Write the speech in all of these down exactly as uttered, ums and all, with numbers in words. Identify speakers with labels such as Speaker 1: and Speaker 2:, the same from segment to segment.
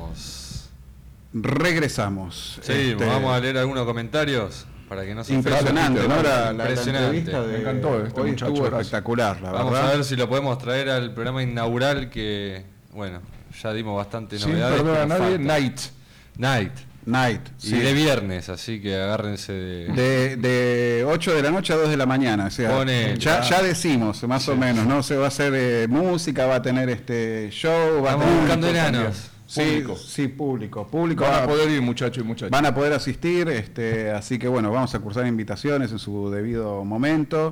Speaker 1: regresamos.
Speaker 2: Regresamos.
Speaker 1: Sí,
Speaker 2: este...
Speaker 1: vamos a leer algunos comentarios para que no se
Speaker 2: Impresionante, ¿no? La, la,
Speaker 1: Impresionante.
Speaker 2: la entrevista de...
Speaker 3: Me encantó este
Speaker 2: hoy
Speaker 3: muchacho,
Speaker 2: estuvo
Speaker 3: gracias.
Speaker 2: espectacular, la
Speaker 1: Vamos
Speaker 2: verdad.
Speaker 1: a ver si lo podemos traer al programa inaugural que, bueno, ya dimos bastantes
Speaker 3: Sin
Speaker 1: novedades.
Speaker 3: perder a
Speaker 1: pero
Speaker 3: nadie,
Speaker 1: falta.
Speaker 3: Night.
Speaker 1: Night.
Speaker 2: Night.
Speaker 1: Y
Speaker 2: Sí.
Speaker 1: de viernes, así que agárrense de...
Speaker 2: De, de ocho de la noche a dos de la mañana, o sea,
Speaker 1: Pone-
Speaker 2: ya, ya decimos, más
Speaker 1: Sí.
Speaker 2: o menos, ¿no? Se va a hacer eh, música, va a tener este show, va
Speaker 1: Estamos
Speaker 2: a tener...
Speaker 1: buscando enanos.
Speaker 2: Sí,
Speaker 3: Público.
Speaker 2: sí, público. Público
Speaker 3: Van
Speaker 2: va-
Speaker 3: a poder ir, muchachos y muchachas.
Speaker 2: van a poder asistir, este, así que bueno, vamos a cursar invitaciones en su debido momento.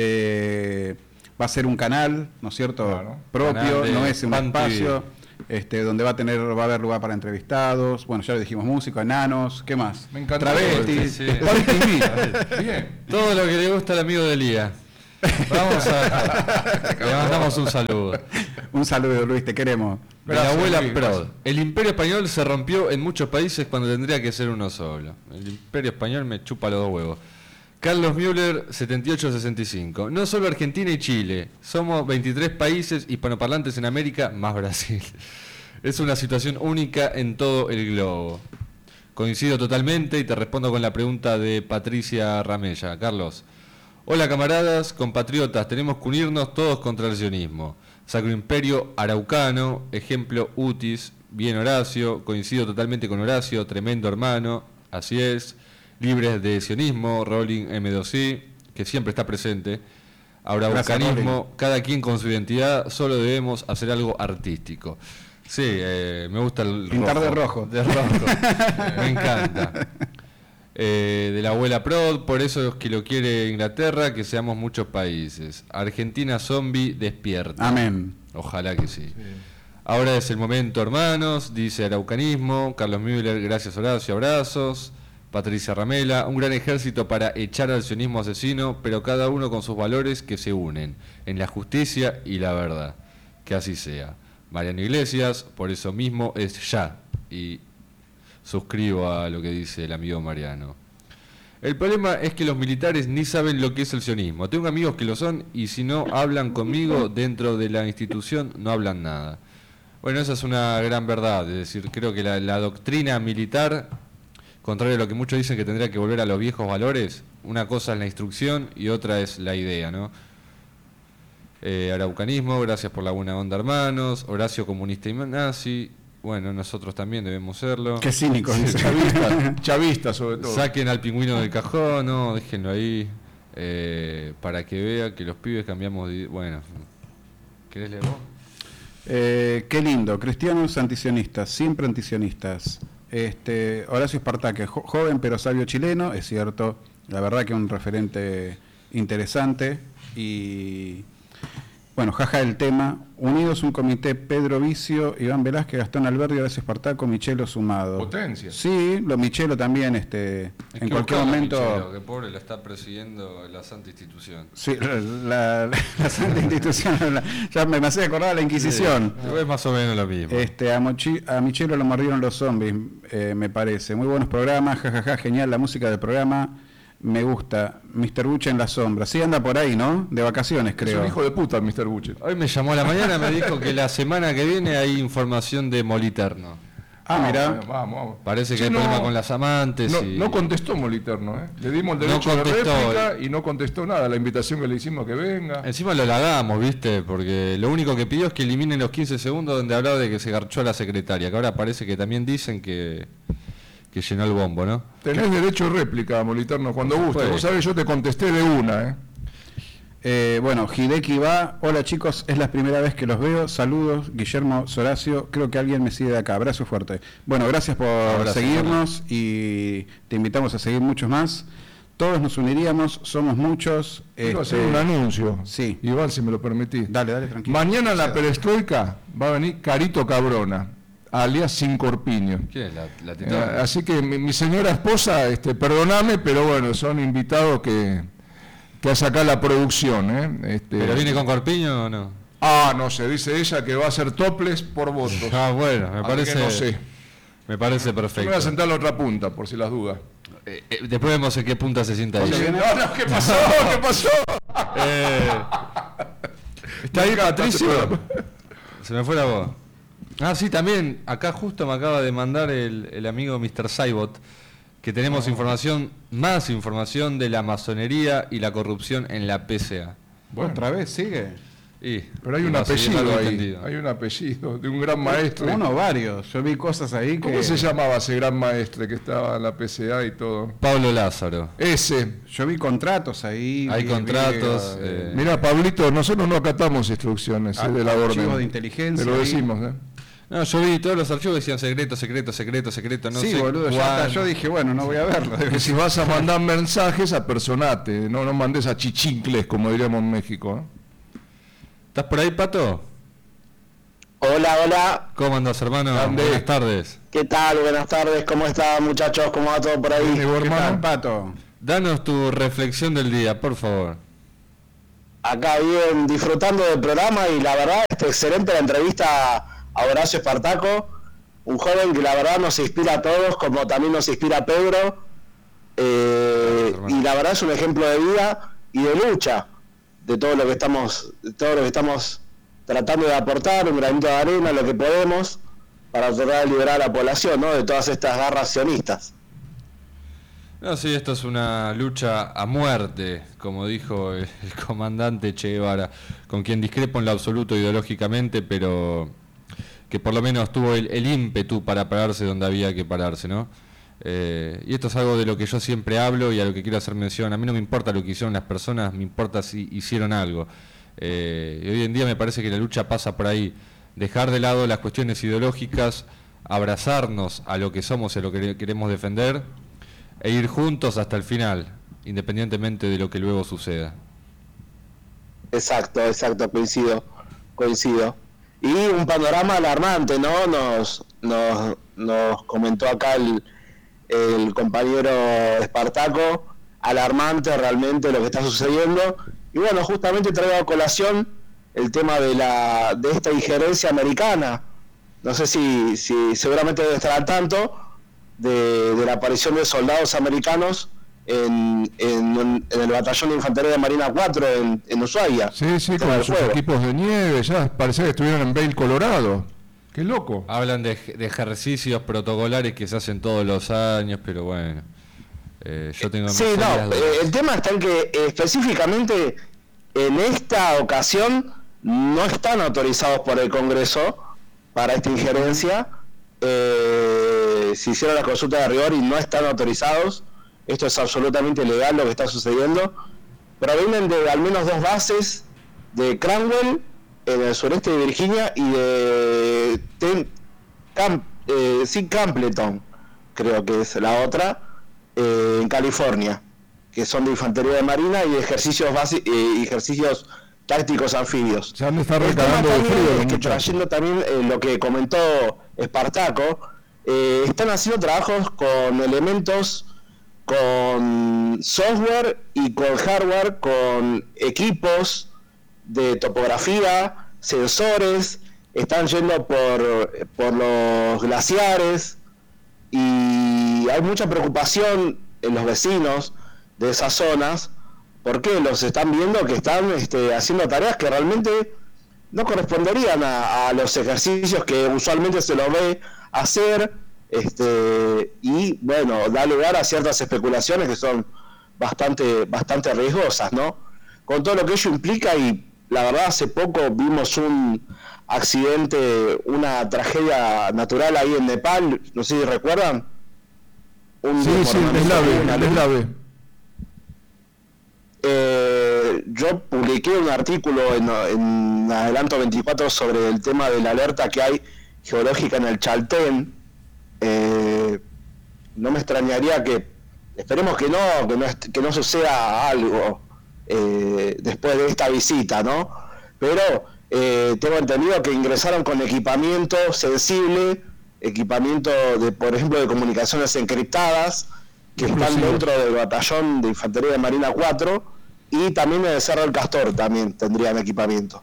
Speaker 2: Eh, va a ser un canal, ¿no es cierto?
Speaker 3: Claro.
Speaker 2: Propio,
Speaker 1: Canal de
Speaker 2: no es un
Speaker 1: Pan T V.
Speaker 2: espacio, este, donde va a tener, va a haber lugar para entrevistados, bueno, ya lo dijimos, músicos, enanos, ¿qué más?
Speaker 3: Me encantó.
Speaker 2: Travestis.
Speaker 1: Sí, sí.
Speaker 3: Pan T V. Bien.
Speaker 1: Todo lo que le gusta al amigo de Lía. Vamos a... Le mandamos un saludo.
Speaker 2: Un saludo, Luis, te queremos.
Speaker 1: De la
Speaker 3: Gracias,
Speaker 1: abuela
Speaker 3: Luis,
Speaker 1: Prod.
Speaker 3: gracias.
Speaker 1: El imperio español se rompió en muchos países cuando tendría que ser uno solo. El imperio español me chupa los dos huevos. Carlos Müller, setenta y ocho sesenta y cinco. No solo Argentina y Chile, somos veintitrés países hispanoparlantes en América, más Brasil. Es una situación única en todo el globo. Coincido totalmente y te respondo con la pregunta de Patricia Ramella. Carlos. Hola camaradas, compatriotas, tenemos que unirnos todos contra el sionismo. Sacro Imperio Araucano, ejemplo Utis, bien Horacio, coincido totalmente con Horacio, tremendo hermano, así es. Libres de sionismo, Rolling M dos I, que siempre está presente. Araucanismo, cada quien con su identidad, solo debemos hacer algo artístico. Sí, eh, me gusta el
Speaker 2: Pintar
Speaker 1: rojo.
Speaker 2: de rojo.
Speaker 1: De rojo, me encanta. Eh, de la abuela Prod, por eso es que lo quiere Inglaterra, que seamos muchos países. Argentina zombie despierta.
Speaker 2: Amén.
Speaker 1: Ojalá que sí. Ahora es el momento, hermanos, dice Araucanismo. Carlos Müller, gracias Horacio, abrazos. Patricia Ramela, un gran ejército para echar al sionismo asesino, pero cada uno con sus valores que se unen en la justicia y la verdad. Que así sea. Mariano Iglesias, por eso mismo es ya. Y suscribo a lo que dice el amigo Mariano. El problema es que los militares ni saben lo que es el sionismo. Tengo amigos que lo son y si no hablan conmigo dentro de la institución no hablan nada. Bueno, esa es una gran verdad. Es decir, creo que la, la doctrina militar, contrario a lo que muchos dicen que tendría que volver a los viejos valores, una cosa es la instrucción y otra es la idea, ¿no? Eh, Araucanismo, gracias por la buena onda, hermanos. Horacio, comunista y nazi. Bueno, nosotros también debemos serlo.
Speaker 2: Qué cínico, dice.
Speaker 3: Chavista, chavista sobre todo.
Speaker 1: Saquen al pingüino del cajón, no, déjenlo ahí. Eh, para que vea que los pibes cambiamos de... Bueno, ¿querés leer vos?
Speaker 2: Eh, qué lindo, cristianos antisionistas, siempre antisionistas. Este, Horacio Espartaque, jo- joven pero sabio chileno, es cierto, la verdad que un referente interesante. Y bueno, jaja el tema, unidos un comité, Pedro Vicio, Iván Velázquez, Gastón Alberdi, Horacio Espartaco, Michelo sumado.
Speaker 3: Potencia.
Speaker 2: Sí, lo Michelo también, este,
Speaker 1: Es
Speaker 2: en
Speaker 1: que
Speaker 2: cualquier
Speaker 1: buscalo,
Speaker 2: momento...
Speaker 1: Michelo, que pobre lo está persiguiendo la santa institución.
Speaker 2: Sí, la, la, la Santa Institución, la- ya me, me hacía acordar de la Inquisición.
Speaker 1: Sí, es más o menos lo mismo.
Speaker 2: Este, a, Mochi, a Michelo lo mordieron los zombies, eh, me parece. Muy buenos programas, jajaja, genial la música del programa. Me gusta. mister Buche en la sombra. Sí, anda por ahí, ¿no? De vacaciones,
Speaker 3: Es
Speaker 2: creo.
Speaker 3: un hijo de puta, mister Buchet.
Speaker 1: Hoy me llamó a la mañana, me dijo que la semana que viene hay información de Moliterno.
Speaker 2: Ah, mira.
Speaker 3: Bueno, vamos, vamos.
Speaker 1: Parece que
Speaker 3: Sí,
Speaker 1: hay
Speaker 3: no-
Speaker 1: problema con las amantes.
Speaker 3: No,
Speaker 1: y...
Speaker 3: no contestó Moliterno, ¿eh? Le dimos el
Speaker 1: No
Speaker 3: derecho de
Speaker 1: contestó.
Speaker 3: réplica y no contestó nada. La invitación que le hicimos que venga.
Speaker 1: Encima lo halagamos, ¿viste? Porque lo único que pidió es que eliminen los quince segundos donde hablaba de que se garchó a la secretaria, que ahora parece que también dicen que, que llenó el bombo, ¿no?
Speaker 3: Tenés derecho de réplica, Moliterno, cuando
Speaker 1: Por
Speaker 3: guste.
Speaker 1: supuesto.
Speaker 3: Vos sabés, yo te contesté de una, ¿eh?
Speaker 2: Eh, bueno, Hideki va. Hola chicos, es la primera vez que los veo. Saludos, Guillermo Soracio. Creo que alguien me sigue de acá. Abrazo fuerte. Bueno, gracias por
Speaker 1: Abrazo,
Speaker 2: seguirnos y te invitamos a seguir muchos más. Todos nos uniríamos, somos muchos.
Speaker 3: Quiero
Speaker 2: este,
Speaker 3: hacer un anuncio.
Speaker 2: Sí.
Speaker 3: Iván, si me lo permitís.
Speaker 2: Dale, dale, tranquilo.
Speaker 3: Mañana en la perestroika va a venir Carito Cabrona, alias Sin Corpiño.
Speaker 1: ¿Quién es la, la
Speaker 3: Eh,
Speaker 1: titán?
Speaker 3: así que mi, mi señora esposa, este, perdoname, pero bueno, son invitados que, que hace acá la producción. ¿eh? Este,
Speaker 1: ¿Pero viene con Corpiño o no?
Speaker 3: Ah, no sé, dice ella que va a ser topless por votos.
Speaker 1: Ah, bueno, me
Speaker 3: Así
Speaker 1: parece,
Speaker 3: que no sé.
Speaker 1: me parece
Speaker 3: Yo me
Speaker 1: perfecto.
Speaker 3: voy a sentar en la otra punta, por si las dudas.
Speaker 1: Eh, eh, después vemos en qué punta se sienta ahí.
Speaker 2: Oye,
Speaker 3: No, no, ¿qué pasó? ¿Qué pasó?
Speaker 1: Eh, ¿Está ahí
Speaker 3: Me encanta
Speaker 1: Patricio?
Speaker 3: este programa.
Speaker 1: Se me fue la voz. Ah, sí, también. Acá justo me acaba de mandar el, el amigo mister Saibot que tenemos oh. información, más información de la masonería y la corrupción en la P C A.
Speaker 2: Bueno, ¿otra vez sigue?
Speaker 1: Y,
Speaker 3: Pero hay un apellido ahí, entendido. Hay un apellido de un gran maestro.
Speaker 2: Uno, varios. Yo vi cosas ahí que...
Speaker 3: ¿Cómo se llamaba ese gran maestro que estaba en la P C A y todo?
Speaker 1: Pablo Lázaro.
Speaker 3: Ese.
Speaker 2: Yo vi contratos ahí.
Speaker 1: Hay
Speaker 2: vi,
Speaker 1: contratos.
Speaker 2: Vi,
Speaker 1: eh...
Speaker 3: Mira, Pablito, nosotros no acatamos instrucciones
Speaker 2: a,
Speaker 3: eh, de la orden.
Speaker 2: De inteligencia.
Speaker 3: Te lo decimos, ¿eh?
Speaker 1: No, yo vi todos los archivos decían secreto, secreto, secreto, secreto, no
Speaker 2: sí,
Speaker 1: sé.
Speaker 2: Boludo, ya, yo dije, bueno, no voy a verlo.
Speaker 3: Que si vas a mandar mensajes, apersonate, no, no mandes a chichincles, como diríamos en México, ¿eh?
Speaker 1: ¿Estás por ahí, Pato?
Speaker 4: Hola, hola.
Speaker 1: ¿Cómo andas, hermano?
Speaker 3: Grande.
Speaker 1: Buenas tardes.
Speaker 4: ¿Qué tal? Buenas tardes. ¿Cómo están, muchachos? ¿Cómo va todo por ahí?
Speaker 2: ¿Qué tal, Pato?
Speaker 1: Danos tu reflexión del día, por favor.
Speaker 4: Acá bien, disfrutando del programa y la verdad, está excelente la entrevista a Horacio Espartaco, un joven que la verdad nos inspira a todos, como también nos inspira a Pedro. Eh, y la verdad es un ejemplo de vida y de lucha. de todo lo que estamos de todo lo que estamos tratando de aportar, un granito de arena, lo que podemos, para tratar de liberar a la población, ¿no?, de todas estas garras sionistas.
Speaker 1: No, sí, esto es una lucha a muerte, como dijo el, el comandante Che Guevara, con quien discrepo en lo absoluto ideológicamente, pero que por lo menos tuvo el, el ímpetu para pararse donde había que pararse, ¿no? Eh, y esto es algo de lo que yo siempre hablo y a lo que quiero hacer mención. A mí no me importa lo que hicieron las personas, me importa si hicieron algo. Eh, y hoy en día me parece que la lucha pasa por ahí, dejar de lado las cuestiones ideológicas, abrazarnos a lo que somos y a lo que queremos defender e ir juntos hasta el final, independientemente de lo que luego suceda.
Speaker 4: Exacto, exacto, coincido, coincido. Y un panorama alarmante, ¿no? Nos, nos, nos comentó acá el, el compañero Espartaco, alarmante realmente lo que está sucediendo. Y bueno, justamente traigo a colación el tema de la de esta injerencia americana. No sé si, si seguramente debe estar al tanto de, de la aparición de soldados americanos en, en, en el batallón de infantería de Marina cuatro en, en Ushuaia.
Speaker 3: Sí, sí, con sus juego. equipos de nieve, ya parecía que estuvieran en Vail, Colorado. Qué loco.
Speaker 1: Hablan de, de ejercicios protocolares que se hacen todos los años, pero bueno, eh, yo tengo...
Speaker 4: Sí, no, eh, el tema está en que eh, específicamente en esta ocasión no están autorizados por el Congreso para esta injerencia. Eh, se hicieron la consulta de rigor y no están autorizados. Esto es absolutamente legal lo que está sucediendo. Provienen de al menos dos bases de Cranwell en el sureste de Virginia y de Ten, Camp, eh, sí, Campbellton, creo que es la otra, eh, en California, que son de infantería de marina y ejercicios base, eh, ejercicios tácticos anfibios.
Speaker 3: Se han de estar recargando de frío.
Speaker 4: Es que trayendo también eh, lo que comentó Espartaco, eh, están haciendo trabajos con elementos, con software y con hardware, con equipos de topografía, sensores, están yendo por, por los glaciares y hay mucha preocupación en los vecinos de esas zonas porque los están viendo que están este, haciendo tareas que realmente no corresponderían a, a los ejercicios que usualmente se los ve hacer, este, y bueno, da lugar a ciertas especulaciones que son bastante, bastante riesgosas, ¿no? Con todo lo que ello implica. Y la verdad, hace poco vimos un accidente, una tragedia natural ahí en Nepal, no sé si recuerdan. Un
Speaker 3: sí, sí, el deslave, el deslave.
Speaker 4: Eh, yo publiqué un artículo en, en Adelanto veinticuatro sobre el tema de la alerta que hay geológica en el Chaltén. Eh, no me extrañaría que, esperemos que no, que no, que no suceda algo eh, después de esta visita, ¿no? Pero eh, tengo entendido que ingresaron con equipamiento sensible, equipamiento de, por ejemplo, de comunicaciones encriptadas, que están dentro del batallón de infantería de Marina cuatro, y también en el Cerro del Castor también tendrían equipamiento.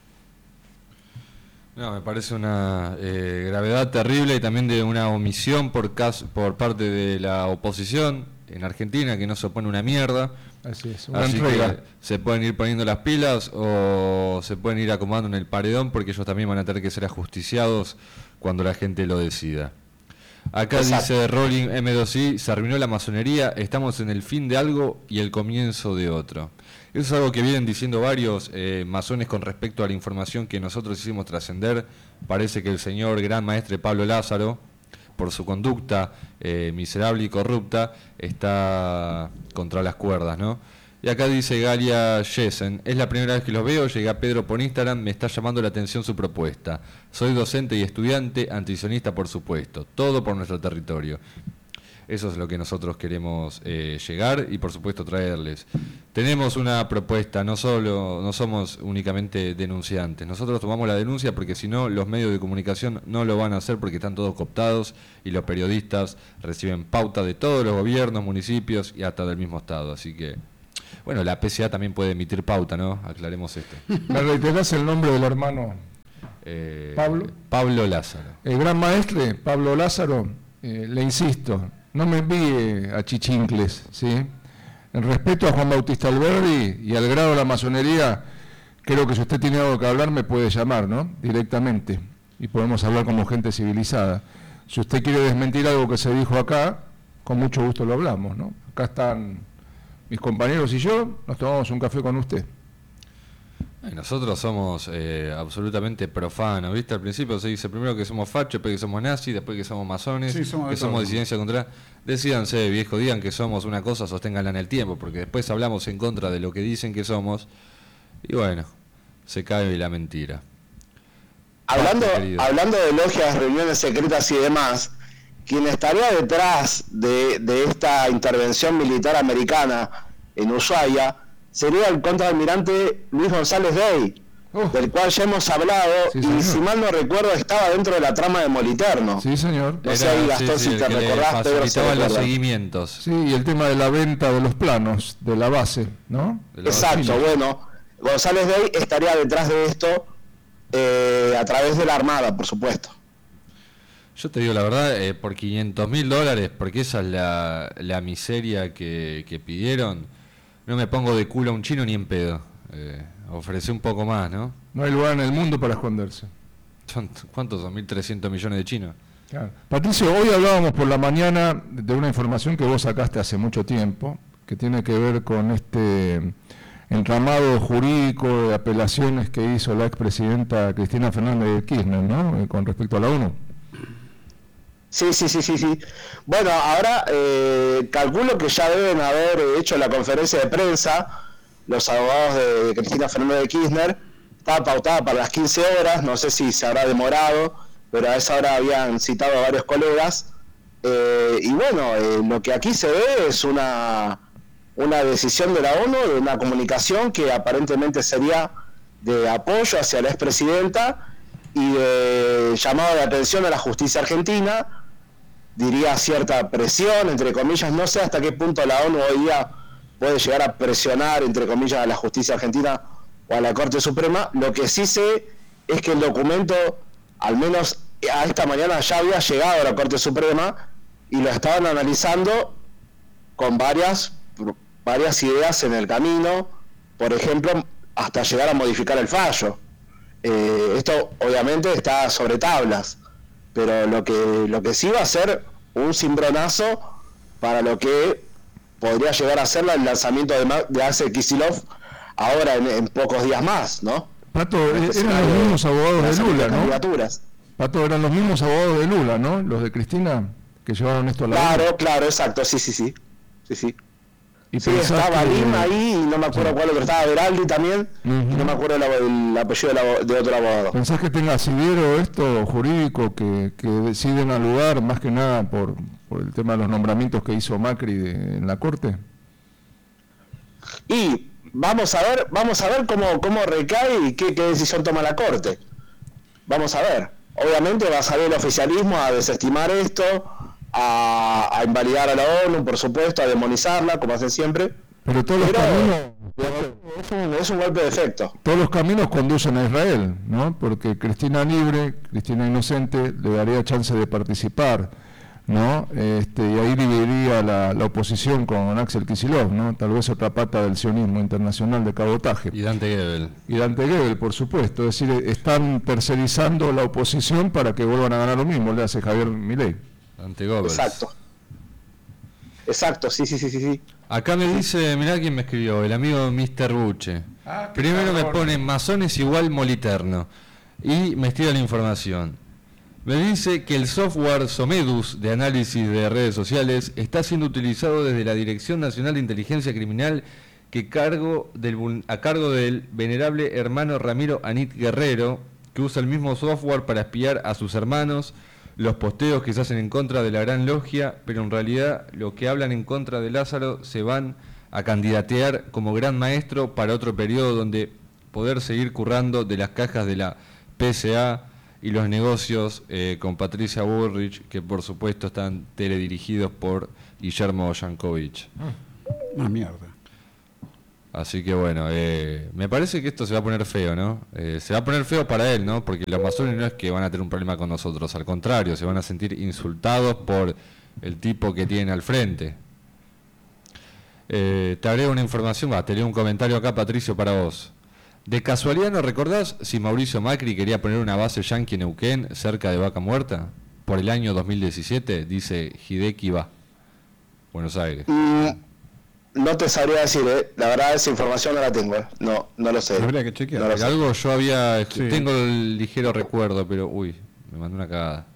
Speaker 1: No, me parece una eh, gravedad terrible y también de una omisión por caso, por parte de la oposición en Argentina, que no se opone una mierda.
Speaker 3: Así es, una
Speaker 1: Así
Speaker 3: entrega.
Speaker 1: que se pueden ir poniendo las pilas o se pueden ir acomodando en el paredón, porque ellos también van a tener que ser ajusticiados cuando la gente lo decida. Acá
Speaker 4: Exacto.
Speaker 1: dice Rolling M dos I, se arruinó la masonería, estamos en el fin de algo y el comienzo de otro. Eso es algo que vienen diciendo varios eh, masones con respecto a la información que nosotros hicimos trascender. Parece que el señor gran maestre Pablo Lázaro, por su conducta eh, miserable y corrupta, está contra las cuerdas, ¿no? Y acá dice Galia Jessen, es la primera vez que los veo, llegué a Pedro por Instagram, me está llamando la atención su propuesta. Soy docente y estudiante, antisionista por supuesto, todo por nuestro territorio. Eso es lo que nosotros queremos eh, llegar y por supuesto traerles. Tenemos una propuesta, no solo, no somos únicamente denunciantes, nosotros tomamos la denuncia porque si no los medios de comunicación no lo van a hacer porque están todos cooptados y los periodistas reciben pauta de todos los gobiernos, municipios y hasta del mismo estado, así que... Bueno, la P C A también puede emitir pauta, ¿no? Aclaremos esto.
Speaker 3: ¿Me reiterás el nombre del hermano
Speaker 1: Eh,
Speaker 3: Pablo?
Speaker 1: Pablo Lázaro.
Speaker 3: El gran maestre Pablo Lázaro, eh, le insisto, no me envíe a chichincles, ¿sí? En respeto a Juan Bautista Alberdi y al grado de la masonería, creo que si usted tiene algo que hablar me puede llamar, ¿no? Directamente, y podemos hablar como gente civilizada. Si usted quiere desmentir algo que se dijo acá, con mucho gusto lo hablamos, ¿no? Acá están mis compañeros y yo, nos tomamos un café con usted.
Speaker 1: Nosotros somos eh, absolutamente profanos, ¿viste? Al principio se dice primero que somos fachos, después que somos nazis, después que somos masones,
Speaker 2: Sí, somos de
Speaker 1: que somos
Speaker 2: todo.
Speaker 1: disidencia contra... Decídanse, viejo, digan que somos una cosa, sosténganla en el tiempo, porque después hablamos en contra de lo que dicen que somos, y bueno, se cae la mentira.
Speaker 4: Hablando,
Speaker 1: Parte, querido.
Speaker 4: hablando de logias, reuniones secretas y demás, quien estaría detrás de, de esta intervención militar americana en Ushuaia sería el contraalmirante Luis González Dey,
Speaker 3: Oh.
Speaker 4: del cual ya hemos hablado,
Speaker 3: Sí,
Speaker 4: y
Speaker 3: señor.
Speaker 4: si mal no recuerdo estaba dentro de la trama de Moliterno.
Speaker 3: Sí, señor.
Speaker 4: No sé, ahí, Gastón, si
Speaker 1: el
Speaker 4: te
Speaker 1: que le
Speaker 4: recordás, Pedro, se
Speaker 1: facilitaban los
Speaker 4: recuerda.
Speaker 1: seguimientos.
Speaker 3: Sí, y el tema de la venta de los planos, de la base, ¿no?
Speaker 1: de la
Speaker 4: Exacto,
Speaker 1: base.
Speaker 4: bueno, González Dey estaría detrás de esto eh, a través de la Armada, por supuesto.
Speaker 1: Yo te digo la verdad, eh, por quinientos mil dólares, porque esa es la, la miseria que, que pidieron, no me pongo de culo a un chino ni en pedo. Eh, ofrecí un poco más, ¿no?
Speaker 3: No hay lugar en el mundo para esconderse.
Speaker 1: Son, ¿Cuántos son? mil trescientos millones de chinos.
Speaker 3: Claro. Patricio, hoy hablábamos por la mañana de una información que vos sacaste hace mucho tiempo, que tiene que ver con este entramado jurídico de apelaciones que hizo la expresidenta Cristina Fernández de Kirchner, ¿no? Eh, con respecto a la ONU.
Speaker 4: Sí, sí, sí, sí, sí. Bueno, ahora eh, calculo que ya deben haber hecho la conferencia de prensa los abogados de Cristina Fernández de Kirchner. Estaba pautada para las quince horas, no sé si se habrá demorado, pero a esa hora habían citado a varios colegas. Eh, y bueno, eh, lo que aquí se ve es una, una decisión de la ONU, de una comunicación que aparentemente sería de apoyo hacia la expresidenta y de llamado de atención a la justicia argentina, diría cierta presión, entre comillas. No sé hasta qué punto la ONU hoy día puede llegar a presionar, entre comillas, a la justicia argentina o a la Corte Suprema. Lo que sí sé es que el documento, al menos a esta mañana, ya había llegado a la Corte Suprema y lo estaban analizando con varias, varias ideas en el camino, por ejemplo, hasta llegar a modificar el fallo. Eh, esto obviamente está sobre tablas, pero lo que, lo que sí va a ser un cimbronazo para lo que podría llegar a ser el lanzamiento de, Ma- de Axel Kicillof ahora en, en pocos días más, ¿no?
Speaker 3: Pato,
Speaker 4: En
Speaker 3: eh,
Speaker 4: este
Speaker 3: eran los
Speaker 4: escenario
Speaker 3: mismos abogados de
Speaker 4: lanzamiento
Speaker 3: Lula, ¿no?
Speaker 4: candidaturas.
Speaker 3: Pato, eran los mismos abogados de Lula, ¿no? Los de Cristina, que llevaron esto a la ONU.
Speaker 4: Claro, claro, exacto, sí, sí, sí. Sí, sí.
Speaker 3: Y
Speaker 4: Sí,
Speaker 3: pensás
Speaker 4: estaba
Speaker 3: que-
Speaker 4: Lima ahí, y no me acuerdo
Speaker 3: Sí.
Speaker 4: cuál otro, estaba Veraldi también, y
Speaker 3: Ujú.
Speaker 4: no me acuerdo el, el apellido del abo- de otro abogado.
Speaker 3: ¿Pensás que tenga asidero esto jurídico que, que deciden al lugar, más que nada por, por el tema de los nombramientos que hizo Macri de- en la Corte?
Speaker 4: Y vamos a ver, vamos a ver cómo, cómo recae y qué, qué decisión toma la Corte. Vamos a ver. Obviamente va a salir el oficialismo a desestimar esto, a, a invalidar a la ONU, por supuesto, a demonizarla, como hacen siempre.
Speaker 3: Pero todos los
Speaker 4: Pero
Speaker 3: caminos,
Speaker 4: es un, es un golpe de efecto.
Speaker 3: todos los caminos conducen a Israel, ¿no? Porque Cristina libre, Cristina inocente, le daría chance de participar. ¿no? Este, y ahí dividiría la, la oposición con Axel Kicillof, ¿no? Tal vez otra pata del sionismo internacional de cabotaje.
Speaker 1: Y Dante Gebel.
Speaker 3: Y Dante Gebel, por supuesto. Es decir, están tercerizando la oposición para que vuelvan a ganar lo mismo, le hace Javier Milei.
Speaker 1: Dante Gebel.
Speaker 4: Exacto. Exacto, sí, sí, sí, sí, sí.
Speaker 1: Acá me dice, mirá quién me escribió, el amigo mister Buche.
Speaker 3: Ah,
Speaker 1: Primero me
Speaker 3: cabrón.
Speaker 1: pone masones igual moliterno. Y me estira la información. Me dice que el software Somedus de análisis de redes sociales está siendo utilizado desde la Dirección Nacional de Inteligencia Criminal que cargo del, a cargo del venerable hermano Ramiro Anit Guerrero, que usa el mismo software para espiar a sus hermanos, los posteos que se hacen en contra de la Gran Logia, pero en realidad los que hablan en contra de Lázaro se van a candidatear como gran maestro para otro periodo donde poder seguir currando de las cajas de la P S A y los negocios eh, con Patricia Bullrich, que por supuesto están teledirigidos por Guillermo Yankovic.
Speaker 2: Una mierda.
Speaker 1: Así que bueno, eh, me parece que esto se va a poner feo, ¿no? Eh, se va a poner feo para él, ¿no? Porque los masones no es que van a tener un problema con nosotros, al contrario, se van a sentir insultados por el tipo que tienen al frente. Eh, te agrego una información, va, te leo un comentario acá, Patricio, para vos. ¿De casualidad no recordás si Mauricio Macri quería poner una base yanqui en Neuquén, cerca de Vaca Muerta? Por el año dos mil diecisiete, dice Hideki Va, Buenos Aires.
Speaker 4: Mm, no te sabría decir, ¿eh? La verdad esa información no la tengo, ¿eh? No, no lo sé.
Speaker 2: Habría que chequear.
Speaker 4: No lo
Speaker 1: De
Speaker 4: sé.
Speaker 1: algo yo había,
Speaker 2: Sí.
Speaker 1: tengo el ligero recuerdo, pero uy, me mandó una cagada.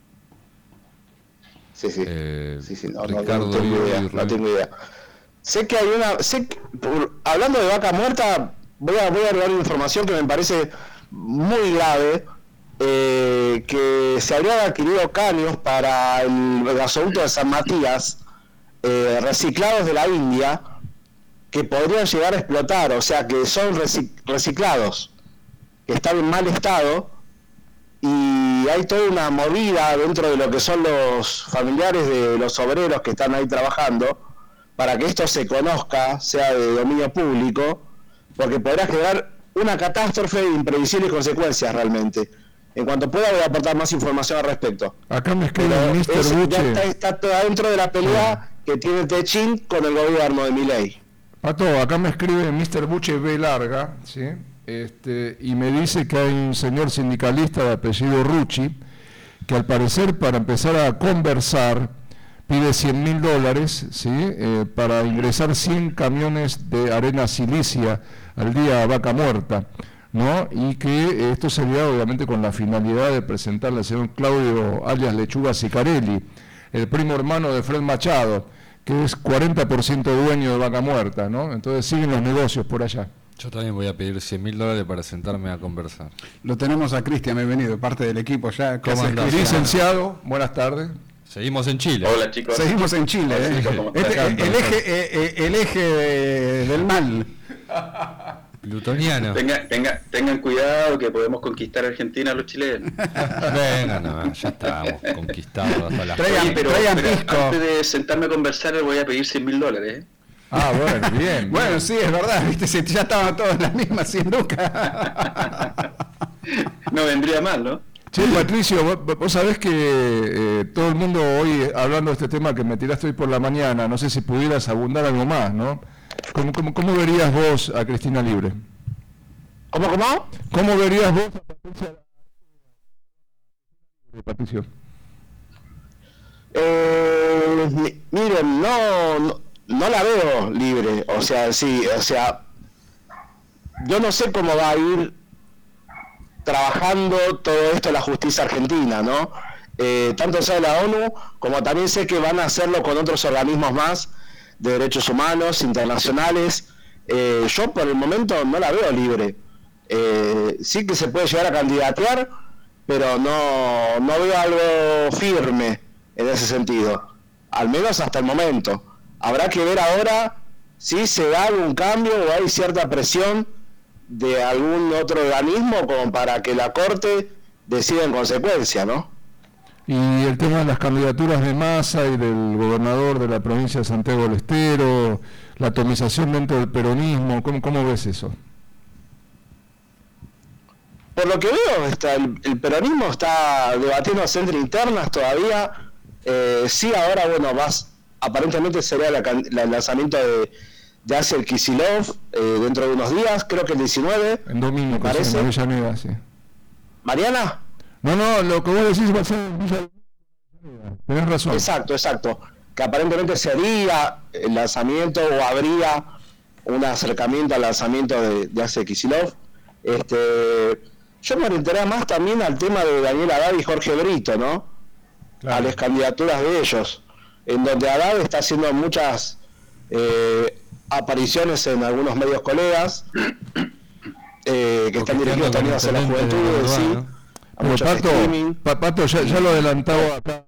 Speaker 4: Sí, sí.
Speaker 1: Eh,
Speaker 4: sí, sí, no, no,
Speaker 1: Ricardo
Speaker 4: no tengo
Speaker 1: Ivo
Speaker 4: idea,
Speaker 1: y
Speaker 4: no
Speaker 1: Rubén.
Speaker 4: tengo idea. Sé que hay una, sé que, por- hablando de Vaca Muerta, voy a, voy a agregar una información que me parece muy grave, eh, que se habrían adquirido caños para el gasoducto de San Matías, eh, reciclados de la India, que podrían llegar a explotar, o sea que son reci- reciclados, que están en mal estado, y hay toda una movida dentro de lo que son los familiares de los obreros que están ahí trabajando para que esto se conozca, sea de dominio público, porque podrá generar una catástrofe de imprevisibles consecuencias realmente. En cuanto pueda voy a aportar más información al respecto.
Speaker 3: Acá me escribe
Speaker 4: Pero
Speaker 3: mister
Speaker 4: eso ya
Speaker 3: Buche.
Speaker 4: está, está todo dentro de la pelea que tiene Techín con el gobierno de Milei.
Speaker 3: Pato, acá me escribe mister Buche B. Larga, ¿sí? Este, y me dice que hay un señor sindicalista de apellido Rucci, que al parecer para empezar a conversar pide cien mil dólares, ¿sí? Eh, para ingresar cien camiones de arena silicia al día a Vaca Muerta, ¿no? Y que esto sería obviamente con la finalidad de presentarle al señor Claudio alias Lechuga Sicarelli, el primo hermano de Fred Machado, que es cuarenta por ciento dueño de Vaca Muerta, ¿no? Entonces siguen los negocios por allá.
Speaker 1: Yo también voy a pedir cien mil dólares para sentarme a conversar.
Speaker 2: Lo tenemos a Cristian, bienvenido, parte del equipo ya. ¿Qué
Speaker 1: ¿Cómo
Speaker 2: haces,
Speaker 1: andás?
Speaker 2: Cristian?
Speaker 3: Licenciado, buenas tardes.
Speaker 1: Seguimos en Chile.
Speaker 5: Hola chicos.
Speaker 2: Seguimos en Chile,
Speaker 5: Hola,
Speaker 2: ¿eh?
Speaker 5: chicos, ¿cómo
Speaker 2: Este,
Speaker 5: están?
Speaker 2: el eje, eh, eh, el eje de- del mal.
Speaker 1: Plutoniano.
Speaker 5: Tenga, tenga, tengan cuidado que podemos conquistar Argentina los chilenos.
Speaker 1: Venga, no, ya estamos conquistados hasta las...
Speaker 2: Traigan-
Speaker 5: Oye, pero,
Speaker 2: traigan
Speaker 5: pero
Speaker 2: pisco.
Speaker 5: antes de sentarme a conversar les voy a pedir cien mil dólares. ¿eh?
Speaker 3: Ah, bueno, bien.
Speaker 2: Bueno, sí, es verdad, viste, si ya estaban todos en las mismas cien lucas.
Speaker 5: No vendría mal, ¿no?
Speaker 3: Sí, Patricio, vos, vos sabés que eh, todo el mundo hoy, hablando de este tema que me tiraste hoy por la mañana, no sé si pudieras abundar algo más, ¿no? ¿Cómo, cómo, cómo verías vos a Cristina Libre?
Speaker 4: ¿Cómo, cómo?
Speaker 3: ¿Cómo verías vos a Patricia Libre, Patricio?
Speaker 4: Eh, mi- miren, no, no, no la veo libre, o sea, sí, o sea, yo no sé cómo va a ir trabajando todo esto la justicia argentina, ¿no? Eh, tanto sea la ONU, como también sé que van a hacerlo con otros organismos más de derechos humanos, internacionales. Eh, yo por el momento no la veo libre. Eh, sí que se puede llegar a candidatear, pero no, no veo algo firme en ese sentido, al menos hasta el momento. Habrá que ver ahora si se da algún cambio o hay cierta presión de algún otro organismo como para que la Corte decida en consecuencia, ¿no?
Speaker 3: Y el tema de las candidaturas de Massa y del gobernador de la provincia de Santiago del Estero, la atomización dentro del peronismo, ¿cómo, cómo ves eso?
Speaker 4: Por lo que veo, está, el, el peronismo está debatiendo entre internas todavía Eh, sí, ahora, bueno, vas, aparentemente sería la, la, el lanzamiento de, de Axel Kicillof eh, dentro de unos días, creo que el diecinueve.
Speaker 3: En Domínico,
Speaker 4: parece.
Speaker 3: Sí, en Avellaneda, sí.
Speaker 4: ¿Mariana?
Speaker 3: No, no, lo que vos decís va a ser en Villa Avellaneda. Tenés razón.
Speaker 4: Exacto, exacto. Que aparentemente sería el lanzamiento o habría un acercamiento al lanzamiento de, de Axel Kicillof. Este, yo me orientaré más también al tema de Daniel Haddad y Jorge Brito, ¿no? Claro. A las candidaturas de ellos, en donde Haddad está haciendo muchas eh, apariciones en algunos medios colegas eh, que están dirigidos también hacia la juventud, de sí, ¿no?
Speaker 3: Pero Pato, pa, Pato ya, ya lo adelantaba acá,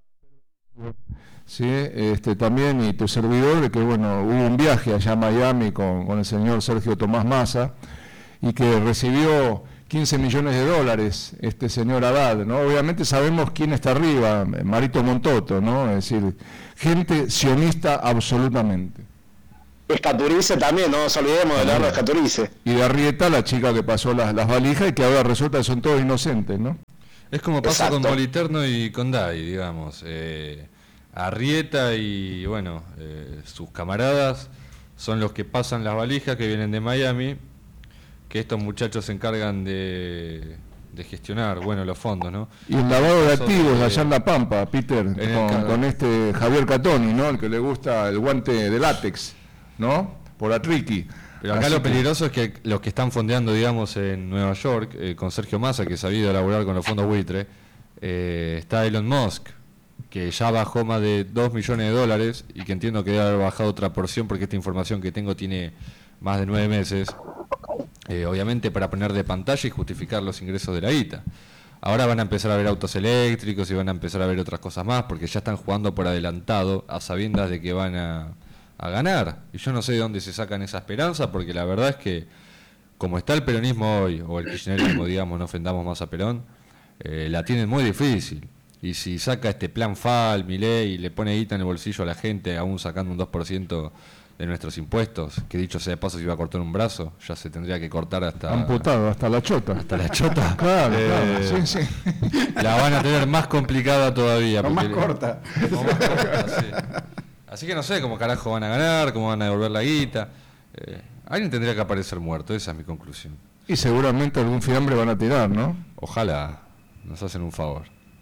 Speaker 3: sí, este, también, y tu servidor, de que bueno, hubo un viaje allá a Miami con, con el señor Sergio Tomás Massa, y que recibió quince millones de dólares este señor Haddad, ¿no? Obviamente sabemos quién está arriba, Marito Montoto, ¿no? Es decir, gente sionista absolutamente.
Speaker 4: Escaturice también, no nos olvidemos de Leonardo Escaturice.
Speaker 3: Y de Arrieta, la chica que pasó las, las valijas y que ahora resulta que son todos inocentes, ¿no?
Speaker 1: Es como pasa
Speaker 4: Exacto.
Speaker 1: con Moliterno y con Day, digamos. Eh, Arrieta y, bueno, eh, sus camaradas son los que pasan las valijas que vienen de Miami, que estos muchachos se encargan de, de gestionar, bueno, los fondos, ¿no?
Speaker 3: Y el lavado de activos
Speaker 1: de,
Speaker 3: allá en La Pampa, Peter, con, con este Javier Catoni, ¿no? El que le gusta el guante de látex, ¿no? Por Atriqui.
Speaker 1: Pero acá Así lo peligroso que... es que los que están fondeando, digamos, en Nueva York, eh, con Sergio Massa, que sabía elaborar con los fondos buitre, eh, está Elon Musk, que ya bajó más de dos millones de dólares y que entiendo que debe haber bajado otra porción porque esta información que tengo tiene más de nueve meses. Eh, obviamente para poner de pantalla y justificar los ingresos de la guita. Ahora van a empezar a ver autos eléctricos y van a empezar a ver otras cosas más porque ya están jugando por adelantado a sabiendas de que van a, a ganar. Y yo no sé de dónde se sacan esa esperanza porque la verdad es que como está el peronismo hoy, o el kirchnerismo, digamos, no ofendamos más a Perón, eh, la tienen muy difícil. Y si saca este plan F A L, Milei, y le pone guita en el bolsillo a la gente, aún sacando un dos por ciento de nuestros impuestos, que dicho sea de paso, si iba a cortar un brazo, ya se tendría que cortar hasta...
Speaker 3: Amputado, hasta la chota.
Speaker 1: Hasta la chota.
Speaker 3: Claro,
Speaker 1: eh,
Speaker 3: claro, sí, sí.
Speaker 1: La van a tener más complicada todavía.
Speaker 2: O más corta.
Speaker 1: O más corta, sí. Así que no sé cómo carajo van a ganar, cómo van a devolver la guita. Eh, alguien tendría que aparecer muerto, esa es mi conclusión.
Speaker 3: Y seguramente algún fiambre van a tirar, ¿no?
Speaker 1: Ojalá nos hacen un favor.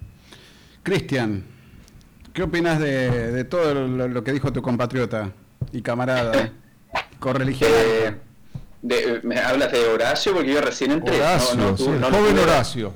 Speaker 2: Cristian, ¿qué opinas de, de todo lo, lo que dijo tu compatriota y camarada correligionario?
Speaker 5: Eh, de, ¿Me hablas de Horacio? Porque yo recién entré.
Speaker 3: Horacio,
Speaker 5: no, no,
Speaker 3: sí,
Speaker 5: no,
Speaker 3: el
Speaker 5: no
Speaker 3: joven
Speaker 5: pude,
Speaker 3: Horacio.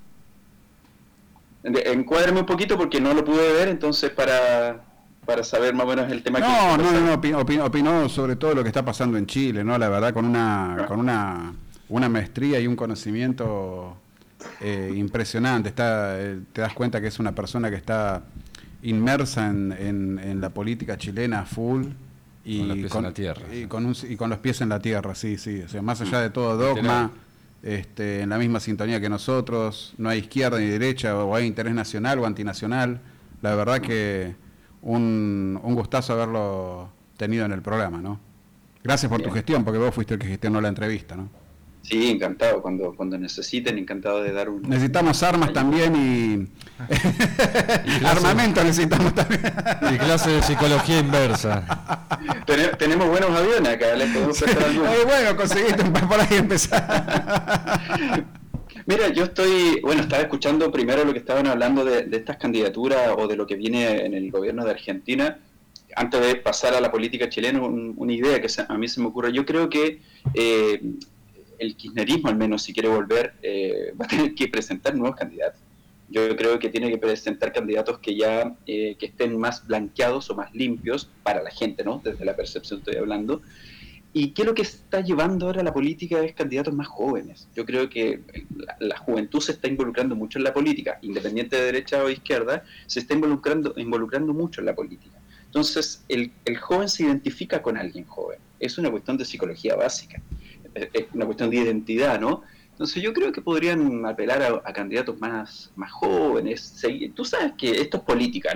Speaker 5: De, encuádrame un poquito porque no lo pude ver, entonces para, para saber más o menos el tema.
Speaker 2: No,
Speaker 5: que
Speaker 2: no, no, no, opinó, opinó, opinó sobre todo lo que está pasando en Chile, ¿no? La verdad, con una, ah. con una, una maestría y un conocimiento eh, impresionante. Está, eh, te das cuenta que es una persona que está inmersa en, en, en la política chilena full y
Speaker 1: con los pies
Speaker 2: con,
Speaker 1: en la tierra,
Speaker 2: y,
Speaker 1: sí.
Speaker 2: con un, y con los pies en la tierra, sí, sí. O sea, más allá de todo dogma, este, en la misma sintonía que nosotros, no hay izquierda ni derecha, o hay interés nacional o antinacional. La verdad que un, un gustazo haberlo tenido en el programa, ¿no? Gracias por Bien. tu gestión, porque vos fuiste el que gestionó la entrevista, ¿no?
Speaker 5: Sí, encantado, cuando cuando necesiten, encantado de dar un...
Speaker 2: Necesitamos armas Ayuda. también y... y armamento necesitamos también.
Speaker 1: Y clase de psicología inversa.
Speaker 5: Ten, tenemos buenos aviones acá, les podemos prestar algunos.
Speaker 2: Eh, bueno, conseguiste por ahí empezar.
Speaker 5: Mira, yo estoy, bueno, estaba escuchando primero lo que estaban hablando de, de estas candidaturas o de lo que viene en el gobierno de Argentina. Antes de pasar a la política chilena, un, una idea que se, a mí se me ocurre. Yo creo que eh, el kirchnerismo, al menos, si quiere volver, eh, va a tener que presentar nuevos candidatos. Yo creo que tiene que presentar candidatos que ya eh, que estén más blanqueados o más limpios para la gente, ¿no? Desde la percepción estoy hablando. ¿Y qué es lo que está llevando ahora la política? Es candidatos más jóvenes. Yo creo que la, la juventud se está involucrando mucho en la política, independiente de derecha o izquierda, se está involucrando, involucrando mucho en la política. Entonces, el, el joven se identifica con alguien joven. Es una cuestión de psicología básica, es una cuestión de identidad, ¿no? Entonces, yo creo que podrían apelar a, a candidatos más, más jóvenes. Tú sabes que esto es política, ¿no?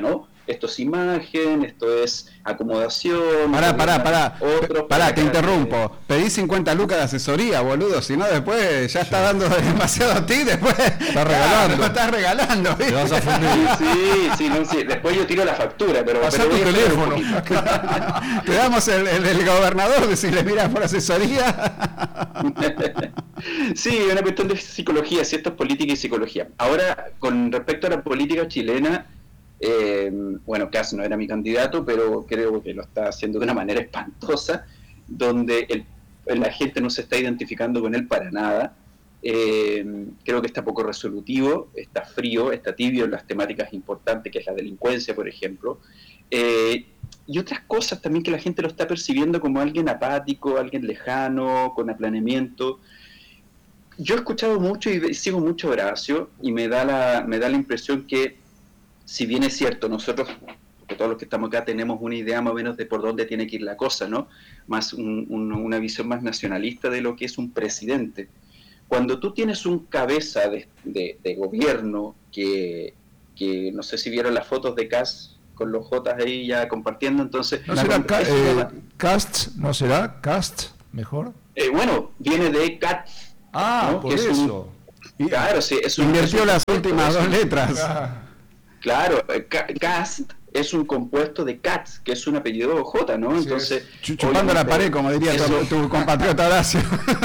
Speaker 5: esto es imagen, esto es acomodación.
Speaker 2: Pará, pará, pará.
Speaker 5: Otros
Speaker 2: pará, te
Speaker 5: para-
Speaker 2: interrumpo. Pedí cincuenta lucas de asesoría, boludo. Si no, después ya está dando demasiado a ti. Después
Speaker 3: Está regalando.
Speaker 2: Lo estás regalando.
Speaker 1: Te vas a
Speaker 2: ¿viste?
Speaker 1: fundir.
Speaker 5: Sí, sí, no, sí. Después yo tiro la factura, pero...
Speaker 3: Pasá
Speaker 5: pero
Speaker 3: tu
Speaker 5: voy a esperar un
Speaker 3: teléfono.
Speaker 5: poquito.
Speaker 2: Te damos el, el, el gobernador, decirle, mira, por asesoría.
Speaker 5: Sí, es una cuestión de psicología, si esto es política y psicología. Ahora, con respecto a la política chilena, eh, bueno, Kast no era mi candidato, pero creo que lo está haciendo de una manera espantosa, donde el, la gente no se está identificando con él para nada. Eh, creo que está poco resolutivo, está frío, está tibio en las temáticas importantes, que es la delincuencia, por ejemplo. Eh, y otras cosas también que la gente lo está percibiendo como alguien apático, alguien lejano, con aplaneamiento. Yo he escuchado mucho y sigo mucho a Horacio y me da la, me da la impresión que, si bien es cierto, nosotros, porque todos los que estamos acá tenemos una idea más o menos de por dónde tiene que ir la cosa, ¿no? Más un, un, una visión más nacionalista de lo que es un presidente. Cuando tú tienes un cabeza de, de, de gobierno que, que, no sé si vieron las fotos de Kast con los Jotas ahí ya compartiendo, entonces...
Speaker 3: ¿No será ca-
Speaker 5: eso
Speaker 3: eh,
Speaker 5: llama-
Speaker 3: Cast? ¿No será Cast? ¿Mejor?
Speaker 5: eh, bueno, viene de Cat.
Speaker 3: Ah,
Speaker 5: ¿no?
Speaker 3: por
Speaker 5: Que es un-
Speaker 3: eso.
Speaker 5: Claro, sí, es un,
Speaker 2: Invirtió
Speaker 5: es un
Speaker 2: las
Speaker 5: compuesto,
Speaker 2: últimas
Speaker 5: es
Speaker 2: dos
Speaker 5: un-
Speaker 2: letras.
Speaker 3: Ah,
Speaker 5: Claro, eh, ca- Cast es un compuesto de Katz, que es un apellido J, ¿no?
Speaker 3: Sí,
Speaker 5: Entonces,
Speaker 2: Chu- Chupando la
Speaker 5: obviamente,
Speaker 2: pared, como diría tu,
Speaker 5: eso,
Speaker 2: tu compatriota Horacio.